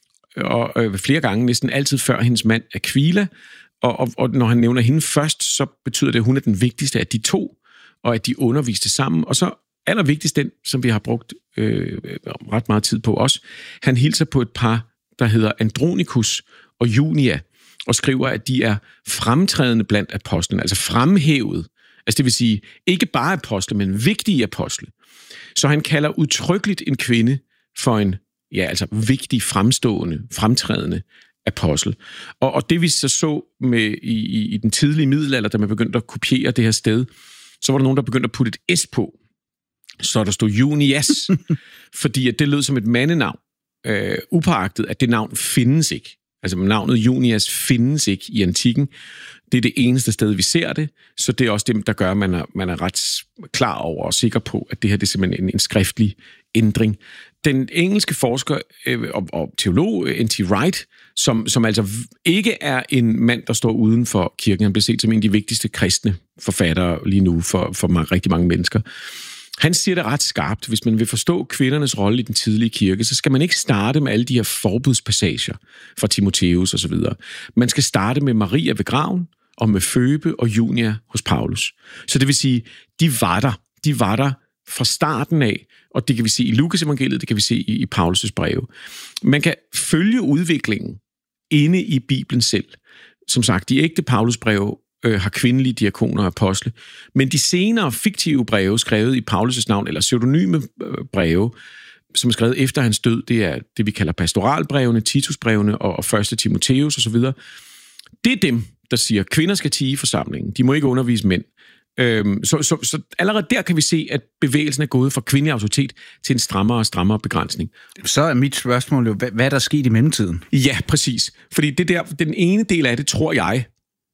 og øh, flere gange, næsten altid før hendes mand Aquila, og, og, og når han nævner hende først, så betyder det, at hun er den vigtigste af de to, og at de underviste sammen. Og så allervigtigst den, som vi har brugt øh, ret meget tid på os. Han hilser på et par, der hedder Andronicus og Junia, og skriver, at de er fremtrædende blandt apostlene, altså fremhævet. Altså det vil sige, ikke bare apostle, men vigtige apostle. Så han kalder udtrykkeligt en kvinde for en, ja, altså vigtig, fremstående, fremtrædende apostel. Og, og det vi så så med i, i, i den tidlige middelalder, da man begyndte at kopiere det her sted, så var der nogen, der begyndte at putte et S på. Så der stod Junias, fordi at det lød som et mandenavn, øh, upåagtet, at det navn findes ikke. Altså navnet Junias findes ikke i antikken. Det er det eneste sted, vi ser det, så det er også det, der gør, at man er, man er ret klar over og sikker på, at det her det er simpelthen en, en skriftlig ændring. Den engelske forsker øh, og, og teolog N T Wright, som, som altså ikke er en mand, der står uden for kirken, han bliver set som en af de vigtigste kristne forfattere lige nu for, for mange, rigtig mange mennesker. Han siger det ret skarpt. Hvis man vil forstå kvindernes rolle i den tidlige kirke, så skal man ikke starte med alle de her forbudspassager fra Timotheus og så videre. Man skal starte med Maria ved graven, og med Føbe og Junia hos Paulus. Så det vil sige, de var der. De var der fra starten af, og det kan vi se i Lukas evangeliet, det kan vi se i, i Paulus' breve. Man kan følge udviklingen inde i Bibelen selv. Som sagt, de ægte Paulus breve øh, har kvindelige diakoner og apostle, men de senere fiktive breve, skrevet i Paulus' navn, eller pseudonyme øh, breve, som er skrevet efter hans død, det er det, vi kalder pastoralbrevene, Titusbrevene og, og første Timotheus osv., det er dem, der siger, kvinder skal tie i forsamlingen, de må ikke undervise mænd. Øhm, så, så, så allerede der kan vi se, at bevægelsen er gået fra kvindelig autoritet til en strammere og strammere begrænsning. Så er mit spørgsmål jo, hvad, hvad er der sket i mellemtiden? Ja, præcis. Fordi det der, den ene del af det, tror jeg,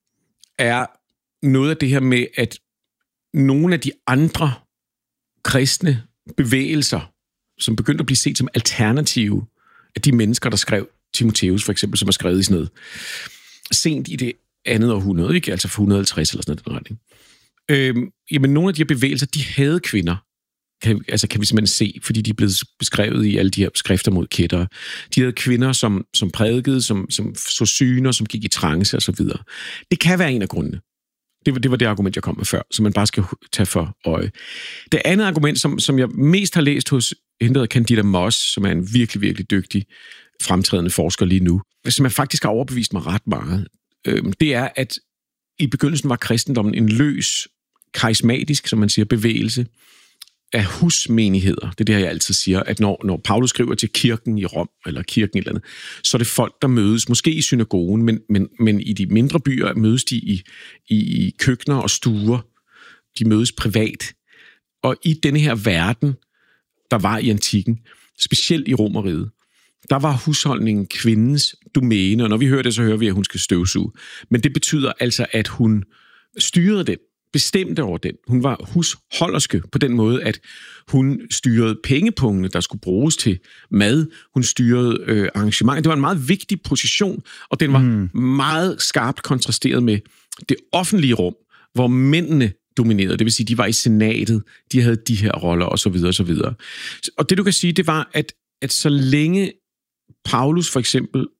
er noget af det her med, at nogle af de andre kristne bevægelser, som begyndte at blive set som alternative af de mennesker, der skrev Timotheus for eksempel, som er skrevet i sådan noget sent i det andet århundrede, ikke? Altså for et hundrede og halvtreds eller sådan noget, den retning. Øhm, jamen, nogle af de her bevægelser, de havde kvinder, kan, altså kan vi simpelthen se, fordi de er blevet beskrevet i alle de her skrifter mod kættere. De havde kvinder, som, som prædikede, som, som så syner, som gik i trance og så videre. Det kan være en af grundene. Det var, det var det argument, jeg kom med før, som man bare skal tage for øje. Det andet argument, som, som jeg mest har læst hos hende, Candida Moss, som er en virkelig, virkelig dygtig fremtrædende forsker lige nu, som jeg faktisk har overbevist mig ret meget, øh, det er, at i begyndelsen var kristendommen en løs, karismatisk, som man siger, bevægelse af husmenigheder. Det er det her, jeg altid siger, at når, når Paulus skriver til kirken i Rom, eller kirken et eller andet, så er det folk, der mødes, måske i synagogen, men, men, men i de mindre byer mødes de i, i, i køkkener og stuer. De mødes privat. Og i denne her verden, der var i antikken, specielt i Romerriget, der var husholdningen kvindens domæne, og når vi hører det, så hører vi, at hun skal støvsuge. Men det betyder altså, at hun styrede den, bestemte over den. Hun var husholderske på den måde, at hun styrede pengepunktene, der skulle bruges til mad. Hun styrede øh, arrangementer. Det var en meget vigtig position, og den var mm. meget skarpt kontrasteret med det offentlige rum, hvor mændene dominerede. Det vil sige, de var i senatet, de havde de her roller, osv. osv. Og det, du kan sige, det var, at, at så længe Paulus for eksempel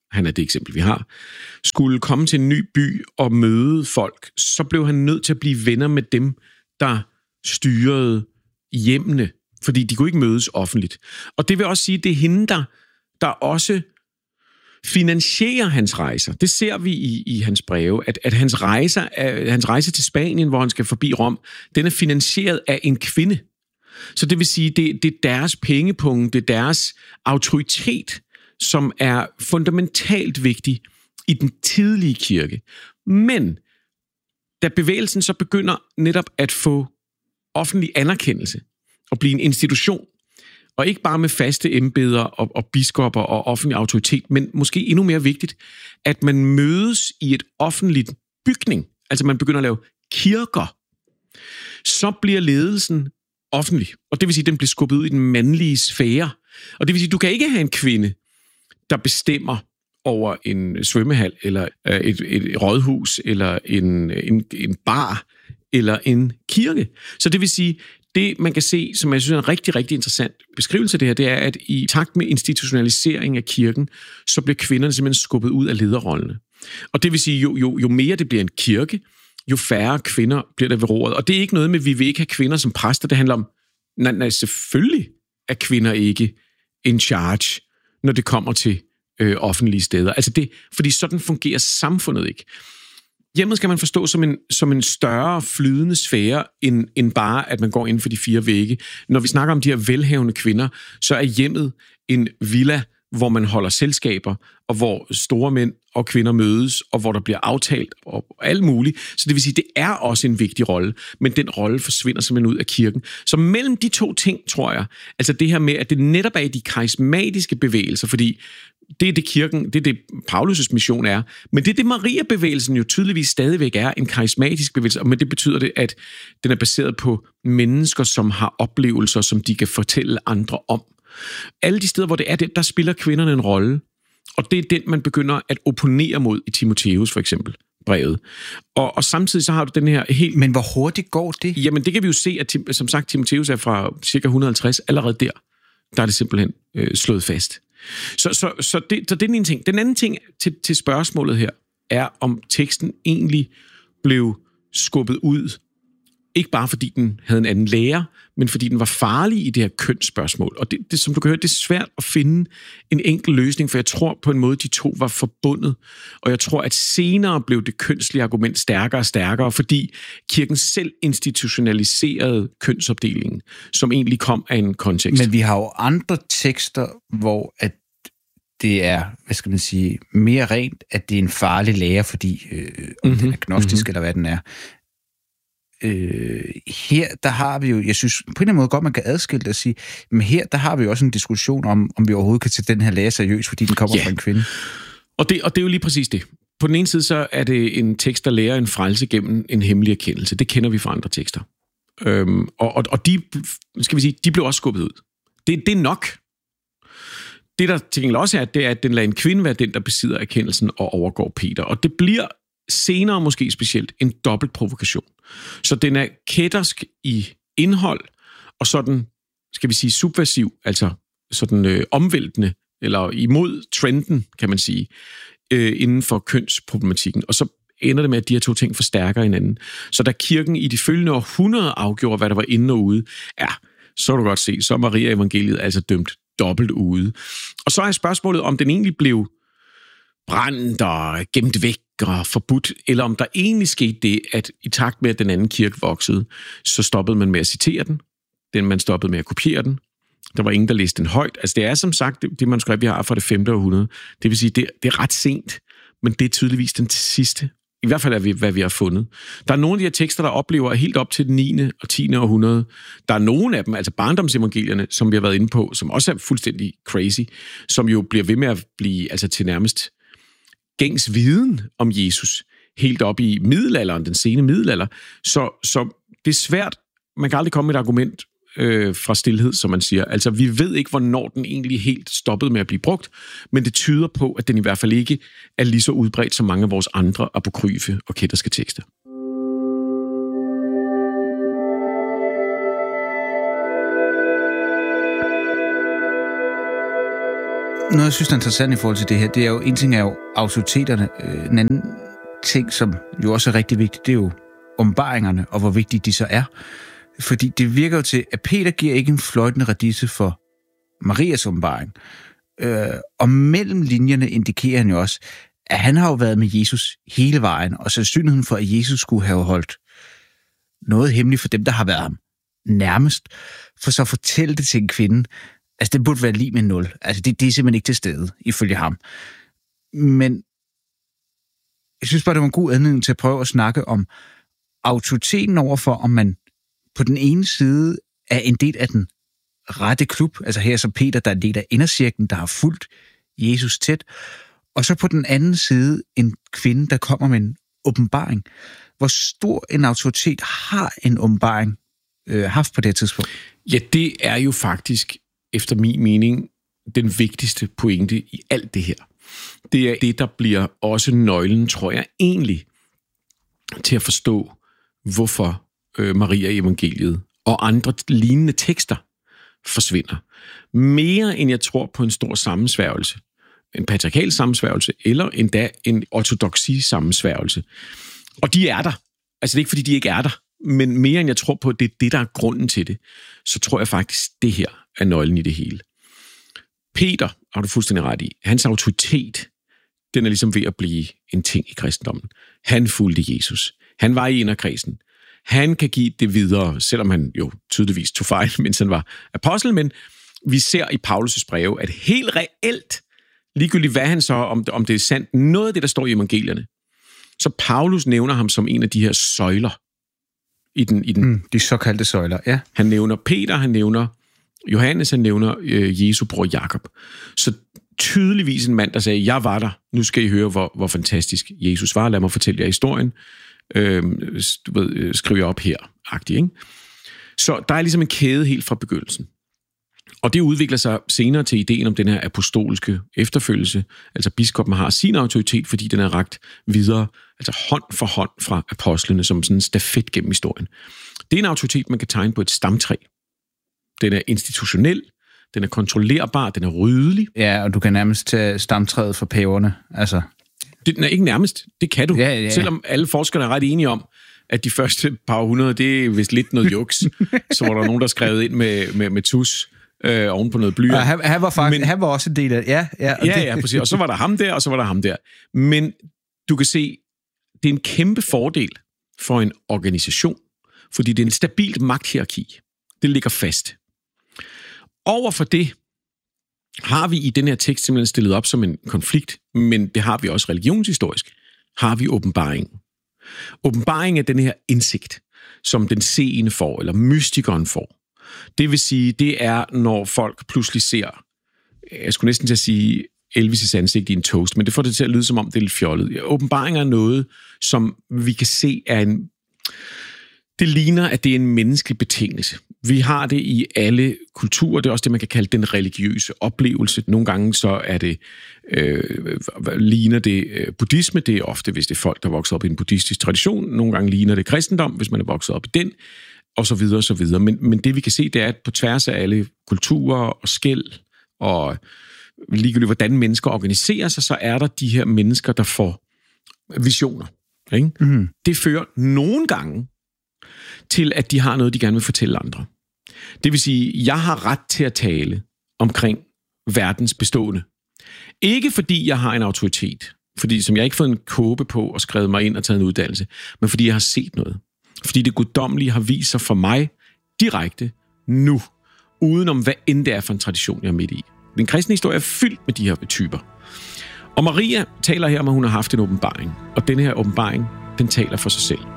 han er det eksempel, vi har, skulle komme til en ny by og møde folk, så blev han nødt til at blive venner med dem, der styrede hjemmene, fordi de kunne ikke mødes offentligt. Og det vil også sige, at det er hende, der, der også finansierer hans rejser. Det ser vi i, i hans breve, at, at hans, rejser, hans rejse til Spanien, hvor han skal forbi Rom, den er finansieret af en kvinde. Så det vil sige, det, det er deres pengepunkt, det er deres autoritet, som er fundamentalt vigtig i den tidlige kirke. Men da bevægelsen så begynder netop at få offentlig anerkendelse og blive en institution, og ikke bare med faste embeder og, og biskopper og offentlig autoritet, men måske endnu mere vigtigt, at man mødes i et offentligt bygning, altså man begynder at lave kirker, så bliver ledelsen offentlig. Og det vil sige, at den bliver skubbet ud i den mandlige sfære. Og det vil sige, at du kan ikke have en kvinde, der bestemmer over en svømmehal, eller et, et rådhus, eller en, en, en bar, eller en kirke. Så det vil sige, det man kan se, som jeg synes er en rigtig, rigtig interessant beskrivelse af det her, det er, at i takt med institutionalisering af kirken, så bliver kvinderne simpelthen skubbet ud af lederrollene. Og det vil sige, jo, jo, jo mere det bliver en kirke, jo færre kvinder bliver der ved roret. Og det er ikke noget med, at vi vil ikke have kvinder som præster. Det handler om, nej, nej selvfølgelig er kvinder ikke in charge, når det kommer til øh, offentlige steder. Altså det, fordi sådan fungerer samfundet ikke. Hjemmet skal man forstå som en, som en større flydende sfære, end, end bare, at man går inden for de fire vægge. Når vi snakker om de her velhavende kvinder, så er hjemmet en villa, hvor man holder selskaber, og hvor store mænd og kvinder mødes, og hvor der bliver aftalt og alt muligt. Så det vil sige, det er også en vigtig rolle, men den rolle forsvinder simpelthen ud af kirken. Så mellem de to ting, tror jeg, altså det her med, at det netop er i de karismatiske bevægelser, fordi det er det kirken, det er det Paulus' mission er, men det er det Maria-bevægelsen jo tydeligvis stadigvæk er, en karismatisk bevægelse, men det betyder det, at den er baseret på mennesker, som har oplevelser, som de kan fortælle andre om. Alle de steder, hvor det er det, der spiller kvinderne en rolle, og det er den, man begynder at opponere mod i Timotheus for eksempel, brevet. Og, og samtidig så har du den her helt... Men hvor hurtigt går det? Jamen det kan vi jo se, at som sagt, Timotheus er fra cirka et hundrede og halvtreds, allerede der, der er det simpelthen øh, slået fast. Så, så, så, det, så det er den ene ting. Den anden ting til, til spørgsmålet her, er om teksten egentlig blev skubbet ud, ikke bare fordi den havde en anden lærer, men fordi den var farlig i det her kønsspørgsmål. Og det, det, som du kan høre, det er svært at finde en enkel løsning, for jeg tror på en måde, de to var forbundet. Og jeg tror, at senere blev det kønslige argument stærkere og stærkere, fordi kirken selv institutionaliserede kønsopdelingen, som egentlig kom af en kontekst. Men vi har jo andre tekster, hvor at det er, hvad skal man sige, mere rent, at det er en farlig lære, fordi øh, om mm-hmm. den er gnostisk, mm-hmm. eller hvad den er. Øh, her, der har vi jo, jeg synes på en eller anden måde godt, man kan adskille det og sige, men her, der har vi jo også en diskussion om, om vi overhovedet kan tage den her lære seriøst, fordi den kommer ja. fra en kvinde. Og det, og det er jo lige præcis det. På den ene side, så er det en tekst, der lærer en frelse gennem en hemmelig erkendelse. Det kender vi fra andre tekster. Øhm, og, og, og de, skal vi sige, de blev også skubbet ud. Det, det er nok. Det, der til gengæld også er, det er, at den lader en kvinde være den, der besidder erkendelsen og overgår Peter. Og det bliver senere måske specielt en dobbelt provokation. Så den er kættersk i indhold, og sådan, skal vi sige, subversiv, altså sådan øh, omvæltende, eller imod trenden, kan man sige, øh, inden for kønsproblematikken. Og så ender det med, at de her to ting forstærker hinanden. Så da kirken i de følgende århundreder afgjorde, hvad der var inde og ude, ja, så kan du godt se, så er Maria evangeliet altså dømt dobbelt ude. Og så er spørgsmålet, om den egentlig blev brændt og gemt væk og forbudt, eller om der egentlig skete det, at i takt med, at den anden kirke voksede, så stoppede man med at citere den. den man stoppede med at kopiere den. Der var ingen, der læste den højt. Altså det er som sagt det, det manuskript, vi har fra det femte århundrede. Det vil sige, det, det er ret sent, men det er tydeligvis den sidste. I hvert fald er vi, hvad vi har fundet. Der er nogle af de her tekster, der oplever helt op til det niende og tiende århundrede. Der er nogle af dem, altså barndomsevangelierne, som vi har været inde på, som også er fuldstændig crazy, som jo bliver ved med at blive altså til nærmest gængs viden om Jesus, helt op i middelalderen, den sene middelalder. Så, så det er svært, man kan aldrig komme med et argument øh, fra stilhed, som man siger. Altså, vi ved ikke, hvornår den egentlig helt stoppede med at blive brugt, men det tyder på, at den i hvert fald ikke er lige så udbredt som mange af vores andre apokryfe og kætterske tekster. Noget, jeg synes er interessant i forhold til det her, det er jo, en ting er jo autoriteterne, en anden ting, som jo også er rigtig vigtigt, det er jo åbenbaringerne, og hvor vigtige de så er. Fordi det virker jo til, at Peter giver ikke en fløjtende radise for Marias åbenbaring. Øh, og mellem linjerne indikerer han jo også, at han har jo været med Jesus hele vejen, og sandsynligheden for, at Jesus skulle have holdt noget hemmeligt for dem, der har været ham nærmest, for så at fortælle det til en kvinde, altså det burde være lige med nul. Altså det, det er simpelthen ikke til stede, ifølge ham. Men jeg synes bare, det var en god anledning til at prøve at snakke om autoriteten overfor, om man på den ene side er en del af den rette klub, altså her som Peter, der er en del af indercirklen, der har fulgt Jesus tæt, og så på den anden side en kvinde, der kommer med en åbenbaring. Hvor stor en autoritet har en åbenbaring øh, haft på det tidspunkt? Ja, det er jo faktisk, efter min mening, den vigtigste pointe i alt det her. Det er det, der bliver også nøglen, tror jeg, egentlig til at forstå, hvorfor øh, Maria evangeliet og andre lignende tekster forsvinder. Mere end jeg tror på en stor sammensværgelse, en patriarkal sammensværgelse, eller endda en ortodoksi sammensværgelse. Og de er der. Altså det er ikke, fordi de ikke er der, men mere end jeg tror på, at det er det, der er grunden til det, så tror jeg faktisk, det her er nøglen i det hele. Peter, har du fuldstændig ret i, hans autoritet, den er ligesom ved at blive en ting i kristendommen. Han fulgte Jesus. Han var i inderkredsen. Han kan give det videre, selvom han jo tydeligvis tog fejl, mens han var apostel, men vi ser i Paulus' breve, at helt reelt, ligegyldigt hvad han så, om det, om det er sandt, noget af det, der står i evangelierne, så Paulus nævner ham som en af de her søjler. I den, i den, mm, de såkaldte søjler, ja. Han nævner Peter, han nævner Johannes, han nævner øh, Jesu bror Jakob. Så tydeligvis en mand, der sagde, jeg var der, nu skal I høre, hvor, hvor fantastisk Jesus var, lad mig fortælle jer historien, øh, du ved, skriv jeg op her, agtig, ikke? Så der er ligesom en kæde helt fra begyndelsen. Og det udvikler sig senere til ideen om den her apostolske efterfølgelse. Altså biskoppen har sin autoritet, fordi den er rakt videre, altså hånd for hånd fra apostlene, som sådan en stafet gennem historien. Det er en autoritet, man kan tegne på et stamtræ. Den er institutionel, den er kontrollerbar, den er ryddelig. Ja, og du kan nærmest tage stamtræet for paverne. Altså. Det er ikke nærmest, det kan du. Ja, ja, ja. Selvom alle forskere er ret enige om, at de første par hundrede, det er vist lidt noget juks. Så var der nogen, der skrev ind med, med, med tus. Øh, oven på noget blyant. Ja, han, han var faktisk, Men, han var også en del af ja, ja, ja, det. ja, præcis. Og så var der ham der, og så var der ham der. Men du kan se, det er en kæmpe fordel for en organisation, fordi det er en stabilt magthierarki. Det ligger fast. Over for det har vi i den her tekst simpelthen stillet op som en konflikt, men det har vi også religionshistorisk. Har vi åbenbaringen. Åbenbaringen er den her indsigt, som den seende får, eller mystikeren får. Det vil sige, det er, når folk pludselig ser, jeg skulle næsten til at sige Elvis' ansigt i en toast, men det får det til at lyde som om, det er lidt fjollet. Åbenbaringer er noget, som vi kan se er en... Det ligner, at det er en menneskelig betingelse. Vi har det i alle kulturer. Det er også det, man kan kalde den religiøse oplevelse. Nogle gange så er det, øh, ligner det øh, buddhisme. Det er ofte, hvis det er folk, der vokser op i en buddhistisk tradition. Nogle gange ligner det kristendom, hvis man er vokset op i den. Og så videre, og så videre. Men, men det vi kan se, det er, at på tværs af alle kulturer og skel, og ligegyldigt hvordan mennesker organiserer sig, så er der de her mennesker, der får visioner. Ikke? Mm. Det fører nogle gange til, at de har noget, de gerne vil fortælle andre. Det vil sige, jeg har ret til at tale omkring verdens bestående. Ikke fordi jeg har en autoritet, fordi som jeg ikke har fået en kåbe på og skrevet mig ind og taget en uddannelse, men fordi jeg har set noget. Fordi det guddommelige har vist sig for mig direkte nu, udenom hvad end det er for en tradition, jeg er midt i. Den kristne historie er fyldt med de her typer. Og Maria taler her om, at hun har haft en åbenbaring. Og denne her åbenbaring, den taler for sig selv.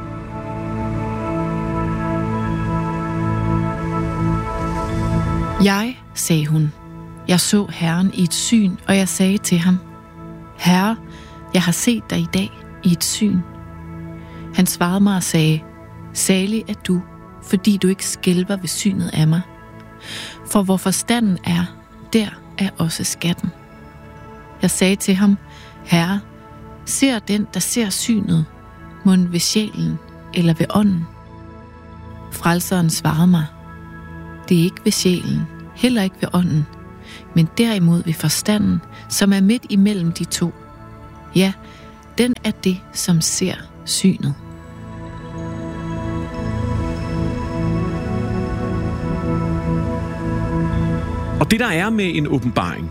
Jeg, sagde hun, jeg så Herren i et syn, og jeg sagde til ham, Herre, jeg har set dig i dag i et syn. Han svarede mig og sagde, salig er du, fordi du ikke skælver ved synet af mig. For hvor forstanden er, der er også skatten. Jeg sagde til ham, Herre, ser den, der ser synet, mon ved sjælen eller ved ånden? Frelseren svarede mig, det er ikke ved sjælen, heller ikke ved ånden, men derimod ved forstanden, som er midt imellem de to. Ja, den er det, som ser synet. Og det, der er med en åbenbaring,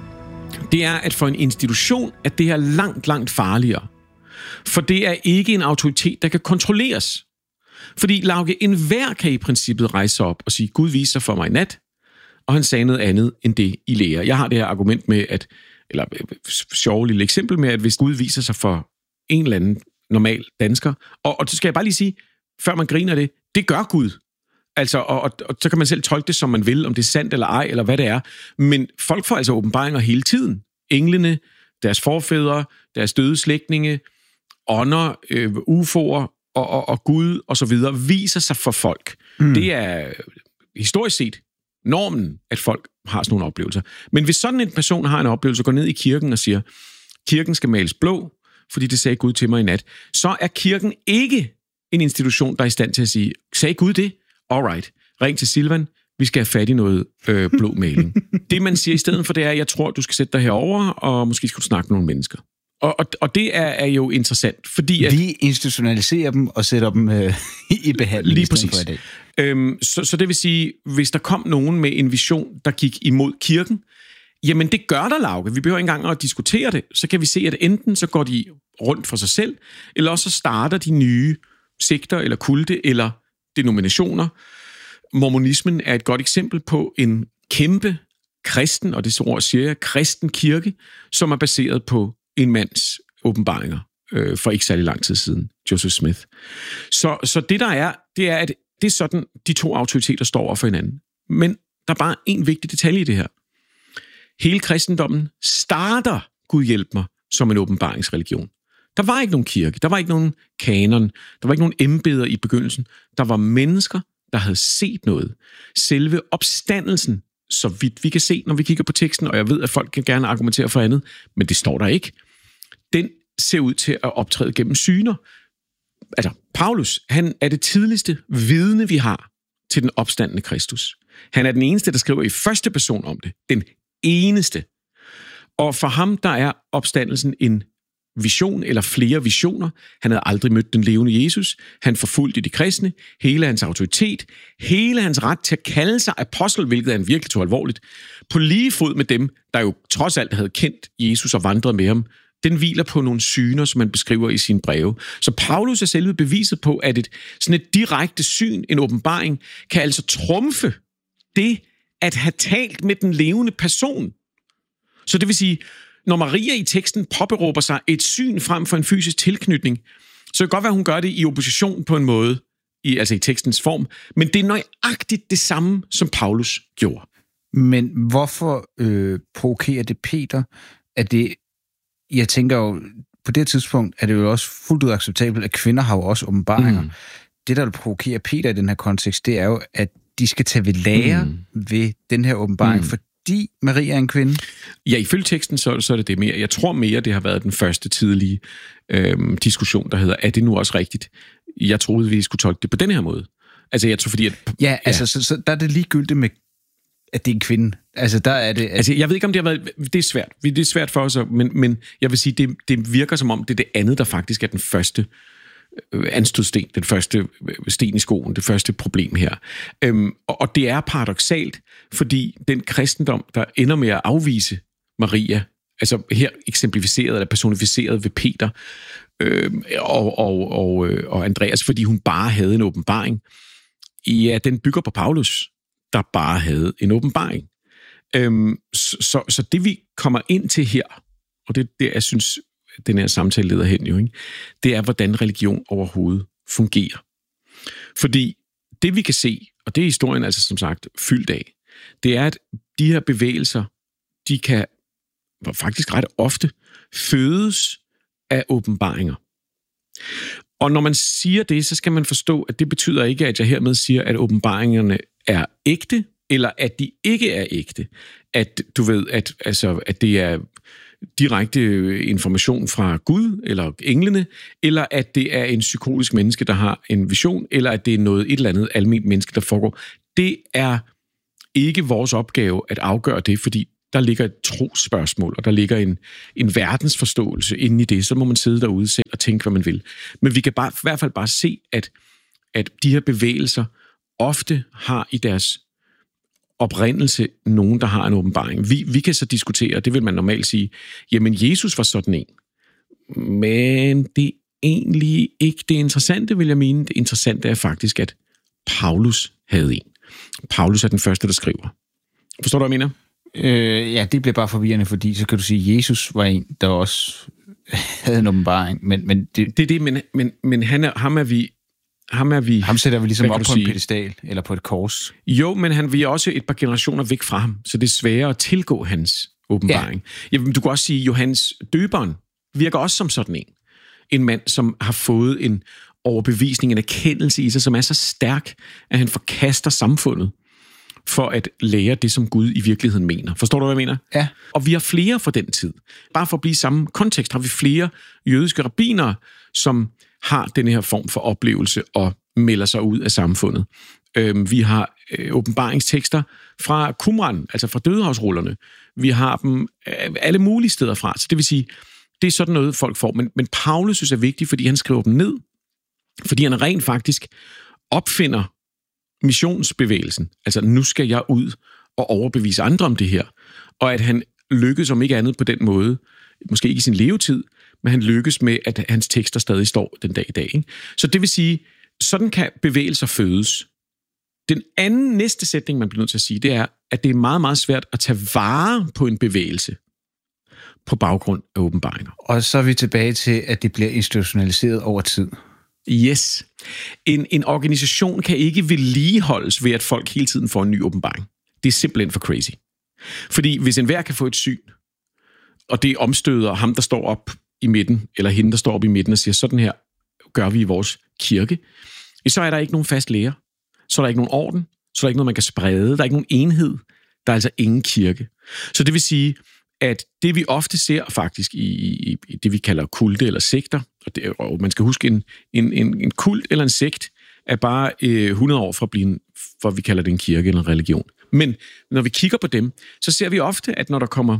det er, at for en institution er det her langt, langt farligere. For det er ikke en autoritet, der kan kontrolleres. Fordi, Lauke, enhver kan i princippet rejse op og sige, Gud viser for mig i nat, og han sagde noget andet end det, I lærer. Jeg har det her argument med, at, eller sjovt lille eksempel med, at hvis Gud viser sig for en eller anden normal dansker, og, og så skal jeg bare lige sige, før man griner det, det gør Gud. Altså, og, og, og så kan man selv tolke det, som man vil, om det er sandt eller ej, eller hvad det er. Men folk får altså åbenbaringer hele tiden. Englene, deres forfædre, deres døde slægtninge, ånder, øh, U F O'er og, og, og Gud og så videre, viser sig for folk. Mm. Det er historisk set normen, at folk har sådan nogle oplevelser. Men hvis sådan en person har en oplevelse, går ned i kirken og siger, kirken skal males blå, fordi det sagde Gud til mig i nat, så er kirken ikke en institution, der er i stand til at sige, sagde Gud det? Alright, ring til Silvan, vi skal have fat i noget øh, blå maling. Det, man siger i stedet for, det er, jeg tror, du skal sætte dig herover og måske skal du snakke med nogle mennesker. Og, og, og det er, er jo interessant, fordi at... Vi institutionaliserer dem og sætter dem øh, i behandling. Lige præcis. For i dag. Øhm, så, så det vil sige, hvis der kom nogen med en vision, der gik imod kirken, jamen det gør der, Lauke. Vi behøver ikke engang at diskutere det. Så kan vi se, at enten så går de rundt for sig selv, eller også så starter de nye sekter eller kulte eller denominationer. Mormonismen er et godt eksempel på en kæmpe kristen, og det ord siger jeg, kristen kirke, som er baseret på en mands åbenbaringer øh, for ikke særlig lang tid siden, Joseph Smith. Så, så det der er, det er, at det er sådan, de to autoriteter står over for hinanden. Men der er bare en vigtig detalje i det her. Hele kristendommen starter, Gud hjælp mig, som en åbenbaringsreligion. Der var ikke nogen kirke, der var ikke nogen kanon, der var ikke nogen embeder i begyndelsen. Der var mennesker, der havde set noget. Selve opstandelsen, så vidt vi kan se, når vi kigger på teksten, og jeg ved, at folk kan gerne argumentere for andet, men det står der ikke. Den ser ud til at optræde gennem syner. Altså, Paulus, han er det tidligste vidne, vi har til den opstandende Kristus. Han er den eneste, der skriver i første person om det. Den eneste. Og for ham, der er opstandelsen en vision eller flere visioner. Han havde aldrig mødt den levende Jesus. Han forfulgte de kristne. Hele hans autoritet, hele hans ret til at kalde sig apostel, hvilket han virkelig tog alvorligt, på lige fod med dem, der jo trods alt havde kendt Jesus og vandret med ham, den hviler på nogle syner, som man beskriver i sine breve. Så Paulus er selve beviset på, at et, sådan et direkte syn, en åbenbaring, kan altså trumfe det at have talt med den levende person. Så det vil sige, når Maria i teksten påberåber sig et syn frem for en fysisk tilknytning, så kan det godt være, at hun gør det i opposition på en måde, i, altså i tekstens form, men det er nøjagtigt det samme, som Paulus gjorde. Men hvorfor øh, provokerer det Peter, at det, jeg tænker jo, på det tidspunkt er det jo også fuldt ud acceptabelt, at kvinder har jo også åbenbaringer. Mm. Det, der vil provokere Peter i den her kontekst, det er jo, at de skal tage ved lære mm. ved den her åbenbaring, mm. fordi Maria er en kvinde? Ja, ifølge teksten, så, så er det det mere. Jeg tror mere, det har været den første tidlige øh, diskussion, der hedder, er det nu også rigtigt? Jeg troede, vi skulle tolke det på den her måde. Altså, jeg tror, fordi at... Ja, ja. altså, så, så der er det ligegyldigt med, at det er en kvinde. Altså, der er det... At... Altså, jeg ved ikke, om det har været... Det er svært. Det er svært for os, men, men jeg vil sige, det, det virker som om, det er det andet, der faktisk er den første anstødsten, den første sten i skoen, det første problem her. Øhm, og, og det er paradoksalt, fordi den kristendom, der ender med at afvise Maria, altså her eksemplificeret eller personificeret ved Peter øh, og, og, og, og Andreas, fordi hun bare havde en åbenbaring, ja, den bygger på Paulus, der bare havde en åbenbaring. Øhm, så, så, så det vi kommer ind til her, og det er det, jeg synes, den her samtale leder hen jo, ikke? Det er, hvordan religion overhovedet fungerer. Fordi det vi kan se, og det er historien altså som sagt fyldt af, det er, at de her bevægelser, de kan faktisk ret ofte fødes af åbenbaringer. Og når man siger det, så skal man forstå, at det betyder ikke, at jeg hermed siger, at åbenbaringerne er ægte, eller at de ikke er ægte. At du ved, at, altså, at det er direkte information fra Gud eller englene, eller at det er en psykotisk menneske, der har en vision, eller at det er noget et eller andet almindeligt menneske, der foregår. Det er ikke vores opgave at afgøre det, fordi der ligger et trosspørgsmål, og der ligger en, en verdensforståelse inde i det. Så må man sidde derude selv og tænke, hvad man vil. Men vi kan bare, i hvert fald bare se, at, at de her bevægelser ofte har i deres oprindelse nogen, der har en åbenbaring. Vi, vi kan så diskutere, det vil man normalt sige, jamen Jesus var sådan en. Men det er egentlig ikke det interessante, vil jeg mene. Det interessante er faktisk, at Paulus havde en. Paulus er den første, der skriver. Forstår du, hvad jeg mener? Øh, ja, det bliver bare forvirrende, fordi så kan du sige, at Jesus var en, der også havde en åbenbaring. Men, men det... det er det, men, men, men han er, ham er vi... Ham, er vi, ham sætter vi ligesom op på sige? en pedestal, eller på et kors. Jo, men han, vi er også et par generationer væk fra ham, så det er sværere at tilgå hans åbenbaring. Ja. Jamen, du kan også sige, at Johannes døberen virker også som sådan en. En mand, som har fået en overbevisning, en erkendelse i sig, som er så stærk, at han forkaster samfundet for at lære det, som Gud i virkeligheden mener. Forstår du, hvad jeg mener? Ja. Og vi har flere fra den tid. Bare for at blive i samme kontekst, har vi flere jødiske rabbinere, som har den her form for oplevelse og melder sig ud af samfundet. Øhm, vi har øh, åbenbaringstekster fra Qumran, altså fra dødehavsrullerne. Vi har dem øh, alle mulige steder fra. Så det vil sige, det er sådan noget, folk får. Men, men Paulus synes er vigtigt, fordi han skriver dem ned. Fordi han rent faktisk opfinder missionsbevægelsen. Altså, nu skal jeg ud og overbevise andre om det her. Og at han lykkes om ikke andet på den måde, måske ikke i sin levetid, men han lykkes med, at hans tekster stadig står den dag i dag. Ikke? Så det vil sige, sådan kan bevægelser fødes. Den anden næste sætning, man bliver nødt til at sige, det er, at det er meget, meget svært at tage vare på en bevægelse på baggrund af åbenbaringer. Og så er vi tilbage til, at det bliver institutionaliseret over tid. Yes. En, en organisation kan ikke vedligeholdes ved, at folk hele tiden får en ny åbenbaring. Det er simpelthen for crazy. Fordi hvis enhver kan få et syn, og det omstøder ham, der står op i midten, eller hende, der står op i midten og siger, sådan her gør vi i vores kirke, så er der ikke nogen fast lærer. Så er der ikke nogen orden. Så er der ikke noget, man kan sprede. Der er ikke nogen enhed. Der er altså ingen kirke. Så det vil sige, at det vi ofte ser faktisk i, i, i det, vi kalder kulte eller sekter, og, det, og man skal huske, en, en, en, en kult eller en sekt er bare øh, hundrede år fra at blive en, for vi kalder det en kirke eller en religion. Men når vi kigger på dem, så ser vi ofte, at når der kommer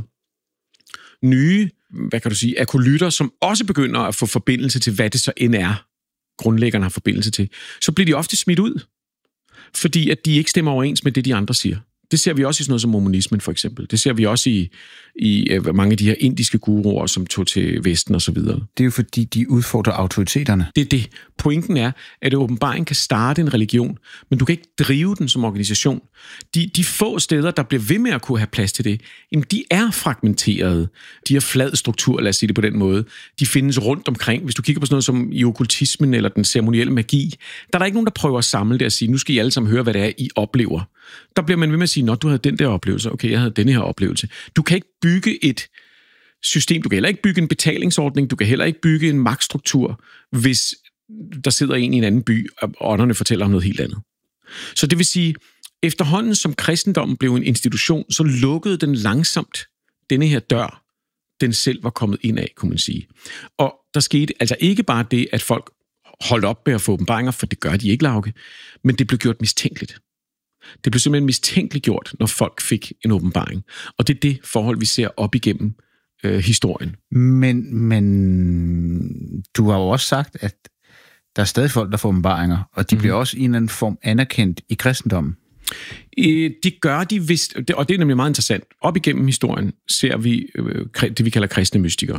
nye, hvad kan du sige, akolytter, som også begynder at få forbindelse til, hvad det så end er, grundlæggerne har forbindelse til, så bliver de ofte smidt ud, fordi at de ikke stemmer overens med det, de andre siger. Det ser vi også i sådan noget som mormonismen, for eksempel. Det ser vi også i, i mange af de her indiske guruer, som tog til Vesten og så videre. Det er jo fordi, de udfordrer autoriteterne. Det er det. Pointen er, at åbenbaring kan starte en religion, men du kan ikke drive den som organisation. De, de få steder, der bliver ved med at kunne have plads til det, jamen de er fragmenterede. De har flad struktur, lad os sige det på den måde. De findes rundt omkring. Hvis du kigger på sådan noget som i okkultismen eller den ceremonielle magi, der er der ikke nogen, der prøver at samle det og sige, nu skal I alle sammen høre, hvad det er, I oplever. Der bliver man ved med at sige, nå, du havde den der oplevelse, okay, jeg havde denne her oplevelse. Du kan ikke bygge et system, du kan heller ikke bygge en betalingsordning, du kan heller ikke bygge en magtstruktur, hvis der sidder en i en anden by, og ånderne fortæller om noget helt andet. Så det vil sige, efterhånden som kristendommen blev en institution, så lukkede den langsomt denne her dør, den selv var kommet ind af, kunne man sige. Og der skete altså ikke bare det, at folk holdt op med at få åbenbaringer, for det gør de ikke, Lauke, men det blev gjort mistænkeligt. Det blev simpelthen mistænkeliggjort, når folk fik en åbenbaring. Og det er det forhold, vi ser op igennem øh, historien. Men, men du har jo også sagt, at der er stadig folk, der får åbenbaringer, og de mm. bliver også i en eller anden form anerkendt i kristendommen. Øh, de gør de vist, og det er nemlig meget interessant. Op igennem historien ser vi øh, det, vi kalder kristne mystikere.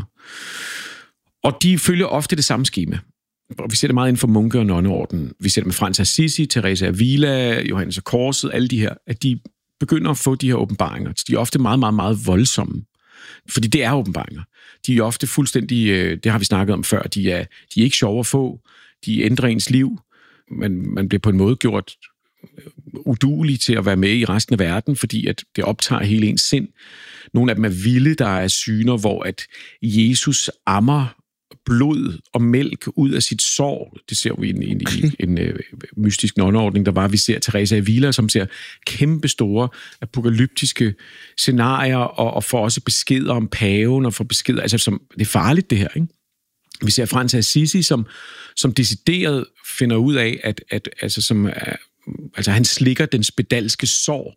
Og de følger ofte det samme skema. Og vi ser det meget inden for munke- og nonneordenen. Vi ser det med Frans Assisi, Teresa af Avila, Johannes af Korset, alle de her, at de begynder at få de her åbenbaringer. De er ofte meget, meget, meget voldsomme. Fordi det er åbenbaringer. De er ofte fuldstændig, det har vi snakket om før, de er, de er ikke sjove at få, de ændrer ens liv, man, man bliver på en måde gjort uduelig til at være med i resten af verden, fordi at det optager hele ens sind. Nogle af dem er vilde, der er syner, hvor at Jesus ammer blod og mælk ud af sit sår. Det ser vi i en, en, en, en, en mystisk nonneordning, der var. Vi ser Teresa af Avila, som ser kæmpe store apokalyptiske scenarier, og, og får også beskeder om paven, og får beskeder, altså som, det er farligt det her, ikke? Vi ser Frans Assisi, som, som decideret finder ud af, at, at altså, som, altså, han slikker den spedalske sår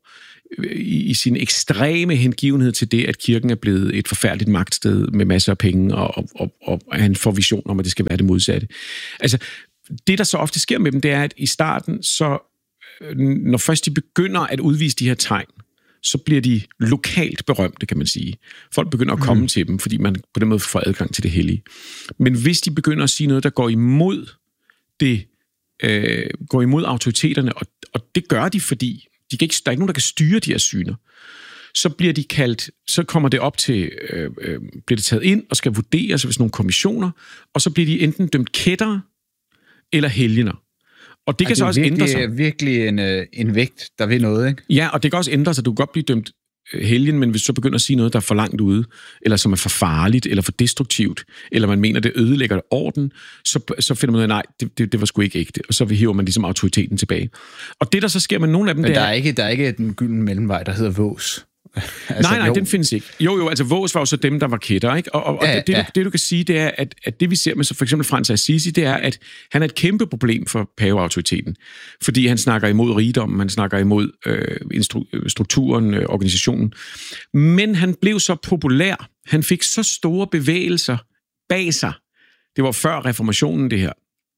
i, i sin ekstreme hengivenhed til det, at kirken er blevet et forfærdeligt magtsted med masser af penge, og, og, og, og han får vision om, at det skal være det modsatte. Altså, det, der så ofte sker med dem, det er, at i starten, så når først de begynder at udvise de her tegn, så bliver de lokalt berømte, kan man sige. Folk begynder at komme mm. til dem, fordi man på den måde får adgang til det hellige. Men hvis de begynder at sige noget, der går imod det, øh, går imod autoriteterne, og, og det gør de, fordi de kan ikke, der er ikke nogen, der kan styre de her syner, så bliver de kaldt, så kommer det op til, øh, øh, bliver det taget ind og skal vurderes ved sådan nogle kommissioner, og så bliver de enten dømt kættere eller helgener. Og det kan så også ændre sig. Det er virkelig en, en vægt, der vil noget, ikke? Ja, og det kan også ændre sig. Du kan godt blive dømt helgen, men hvis du så begynder at sige noget, der er for langt ude, eller som er for farligt, eller for destruktivt, eller man mener, det ødelægger orden, så, så finder man ud af, nej, det, det, det var sgu ikke ægte. Og så hiver man ligesom autoriteten tilbage. Og det, der så sker med nogle af dem, men der er... er ikke, der er ikke den gyldne mellemvej, der hedder vås. Altså, nej, nej, jo. Den findes ikke. Jo, jo, altså Vås var jo så dem, der var kætter, ikke? Og, og, og ja, det, det, ja. du, det, du kan sige, det er, at, at det, vi ser med så for eksempel Frans af Assisi, det er, at han er et kæmpe problem for paveautoriteten. Fordi han snakker imod rigdommen, han snakker imod øh, instru- strukturen, øh, organisationen. Men han blev så populær, han fik så store bevægelser bag sig. Det var før reformationen, det her.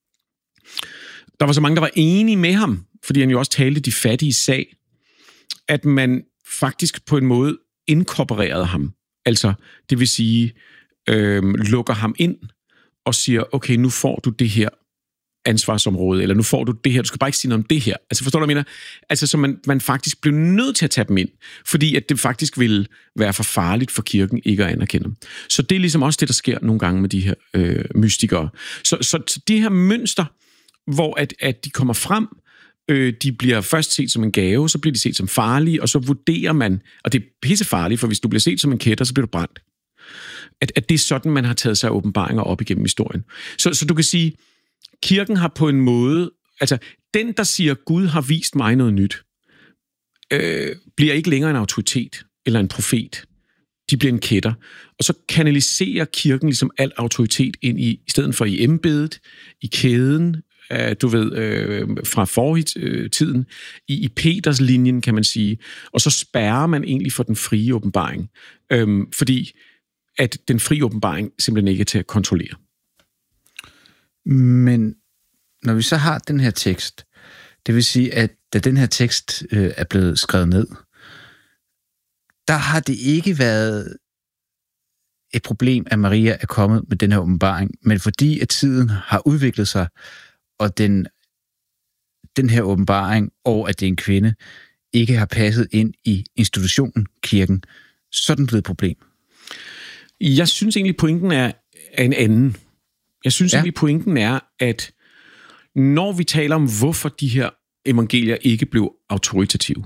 Der var så mange, der var enige med ham, fordi han jo også talte de fattige sag, at man faktisk på en måde inkorporerede ham. Altså, det vil sige, øh, lukker ham ind og siger, okay, nu får du det her ansvarsområde, eller nu får du det her, du skal bare ikke sige noget om det her. Altså, forstår du, hvad jeg mener? Altså, så man, man faktisk blev nødt til at tage dem ind, fordi at det faktisk ville være for farligt for kirken ikke at anerkende dem. Så det er ligesom også det, der sker nogle gange med de her øh, mystikere. Så, så, så det her mønster, hvor at, at de kommer frem, de bliver først set som en gave, så bliver de set som farlige, og så vurderer man, og det er pissefarligt, for hvis du bliver set som en kætter, så bliver du brændt. At, at det er sådan, man har taget sig af åbenbaringer op igennem historien. Så, så du kan sige, kirken har på en måde, altså den, der siger, Gud har vist mig noget nyt, øh, bliver ikke længere en autoritet eller en profet. De bliver en kætter. Og så kanaliserer kirken ligesom al autoritet ind i, i stedet for i embedet, i kæden, du ved, øh, fra fortiden, i, i Peters linjen, kan man sige. Og så spærrer man egentlig for den frie åbenbaring. Øhm, fordi at den frie åbenbaring simpelthen ikke er til at kontrollere. Men når vi så har den her tekst, det vil sige, at da den her tekst øh, er blevet skrevet ned, der har det ikke været et problem, at Maria er kommet med den her åbenbaring, men fordi at tiden har udviklet sig, og den, den her åbenbaring, og at det er en kvinde, ikke har passet ind i institutionen, kirken, så er den blevet et problem. Jeg synes egentlig, pointen er, er en anden. Jeg synes ja. egentlig, pointen er, at når vi taler om, hvorfor de her evangelier ikke blev autoritative,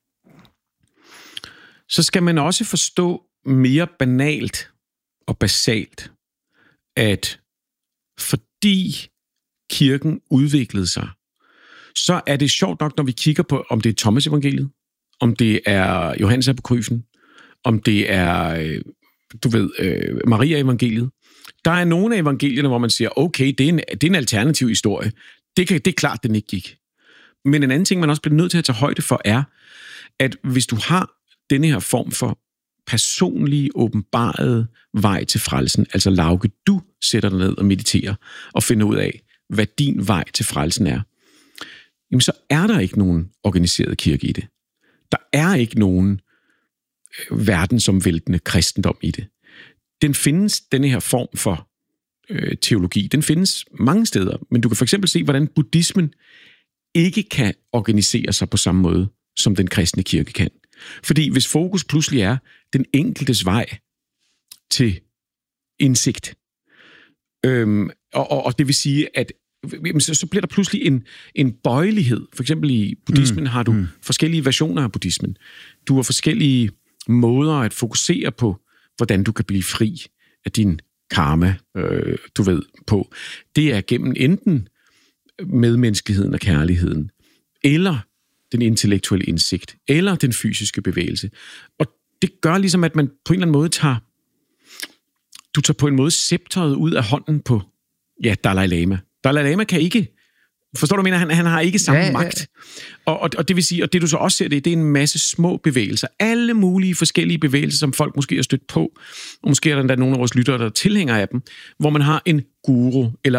så skal man også forstå mere banalt og basalt, at fordi kirken udviklede sig, så er det sjovt nok, når vi kigger på, om det er Thomas evangeliet, om det er Johannes apokryfen, om det er, du ved, Maria evangeliet. Der er nogle af evangelierne, hvor man siger, okay, det er en, det er en alternativ historie. Det, kan, det er klart, den ikke gik. Men en anden ting, man også bliver nødt til at tage højde for, er, at hvis du har denne her form for personlige, åbenbarede vej til frelsen, altså Lauke, du sætter dig ned og mediterer og finder ud af, hvad din vej til frelsen er, jamen så er der ikke nogen organiseret kirke i det. Der er ikke nogen verdensomvæltende kristendom i det. Den findes, denne her form for øh, teologi, den findes mange steder, men du kan for eksempel se, hvordan buddhismen ikke kan organisere sig på samme måde, som den kristne kirke kan. Fordi hvis fokus pludselig er den enkeltes vej til indsigt, øhm, og, og, og det vil sige, at jamen, så, så bliver der pludselig en, en bøjelighed. For eksempel i buddhismen mm. har du mm. forskellige versioner af buddhismen. Du har forskellige måder at fokusere på, hvordan du kan blive fri af din karma, øh, du ved, på. Det er gennem enten medmenneskeligheden og kærligheden, eller den intellektuelle indsigt, eller den fysiske bevægelse. Og det gør ligesom, at man på en eller anden måde tager, du tager på en måde scepteret ud af hånden på, ja, Dalai Lama. Dalai Lama kan ikke Forstår du, mener? Han, han har ikke samme Ja, ja, ja. magt. Og, og, og det vil sige, og det du så også ser, det, det er en masse små bevægelser. Alle mulige forskellige bevægelser, som folk måske har stødt på. Og måske er der endda nogle af vores lyttere, der er tilhængere af dem. Hvor man har en guru, eller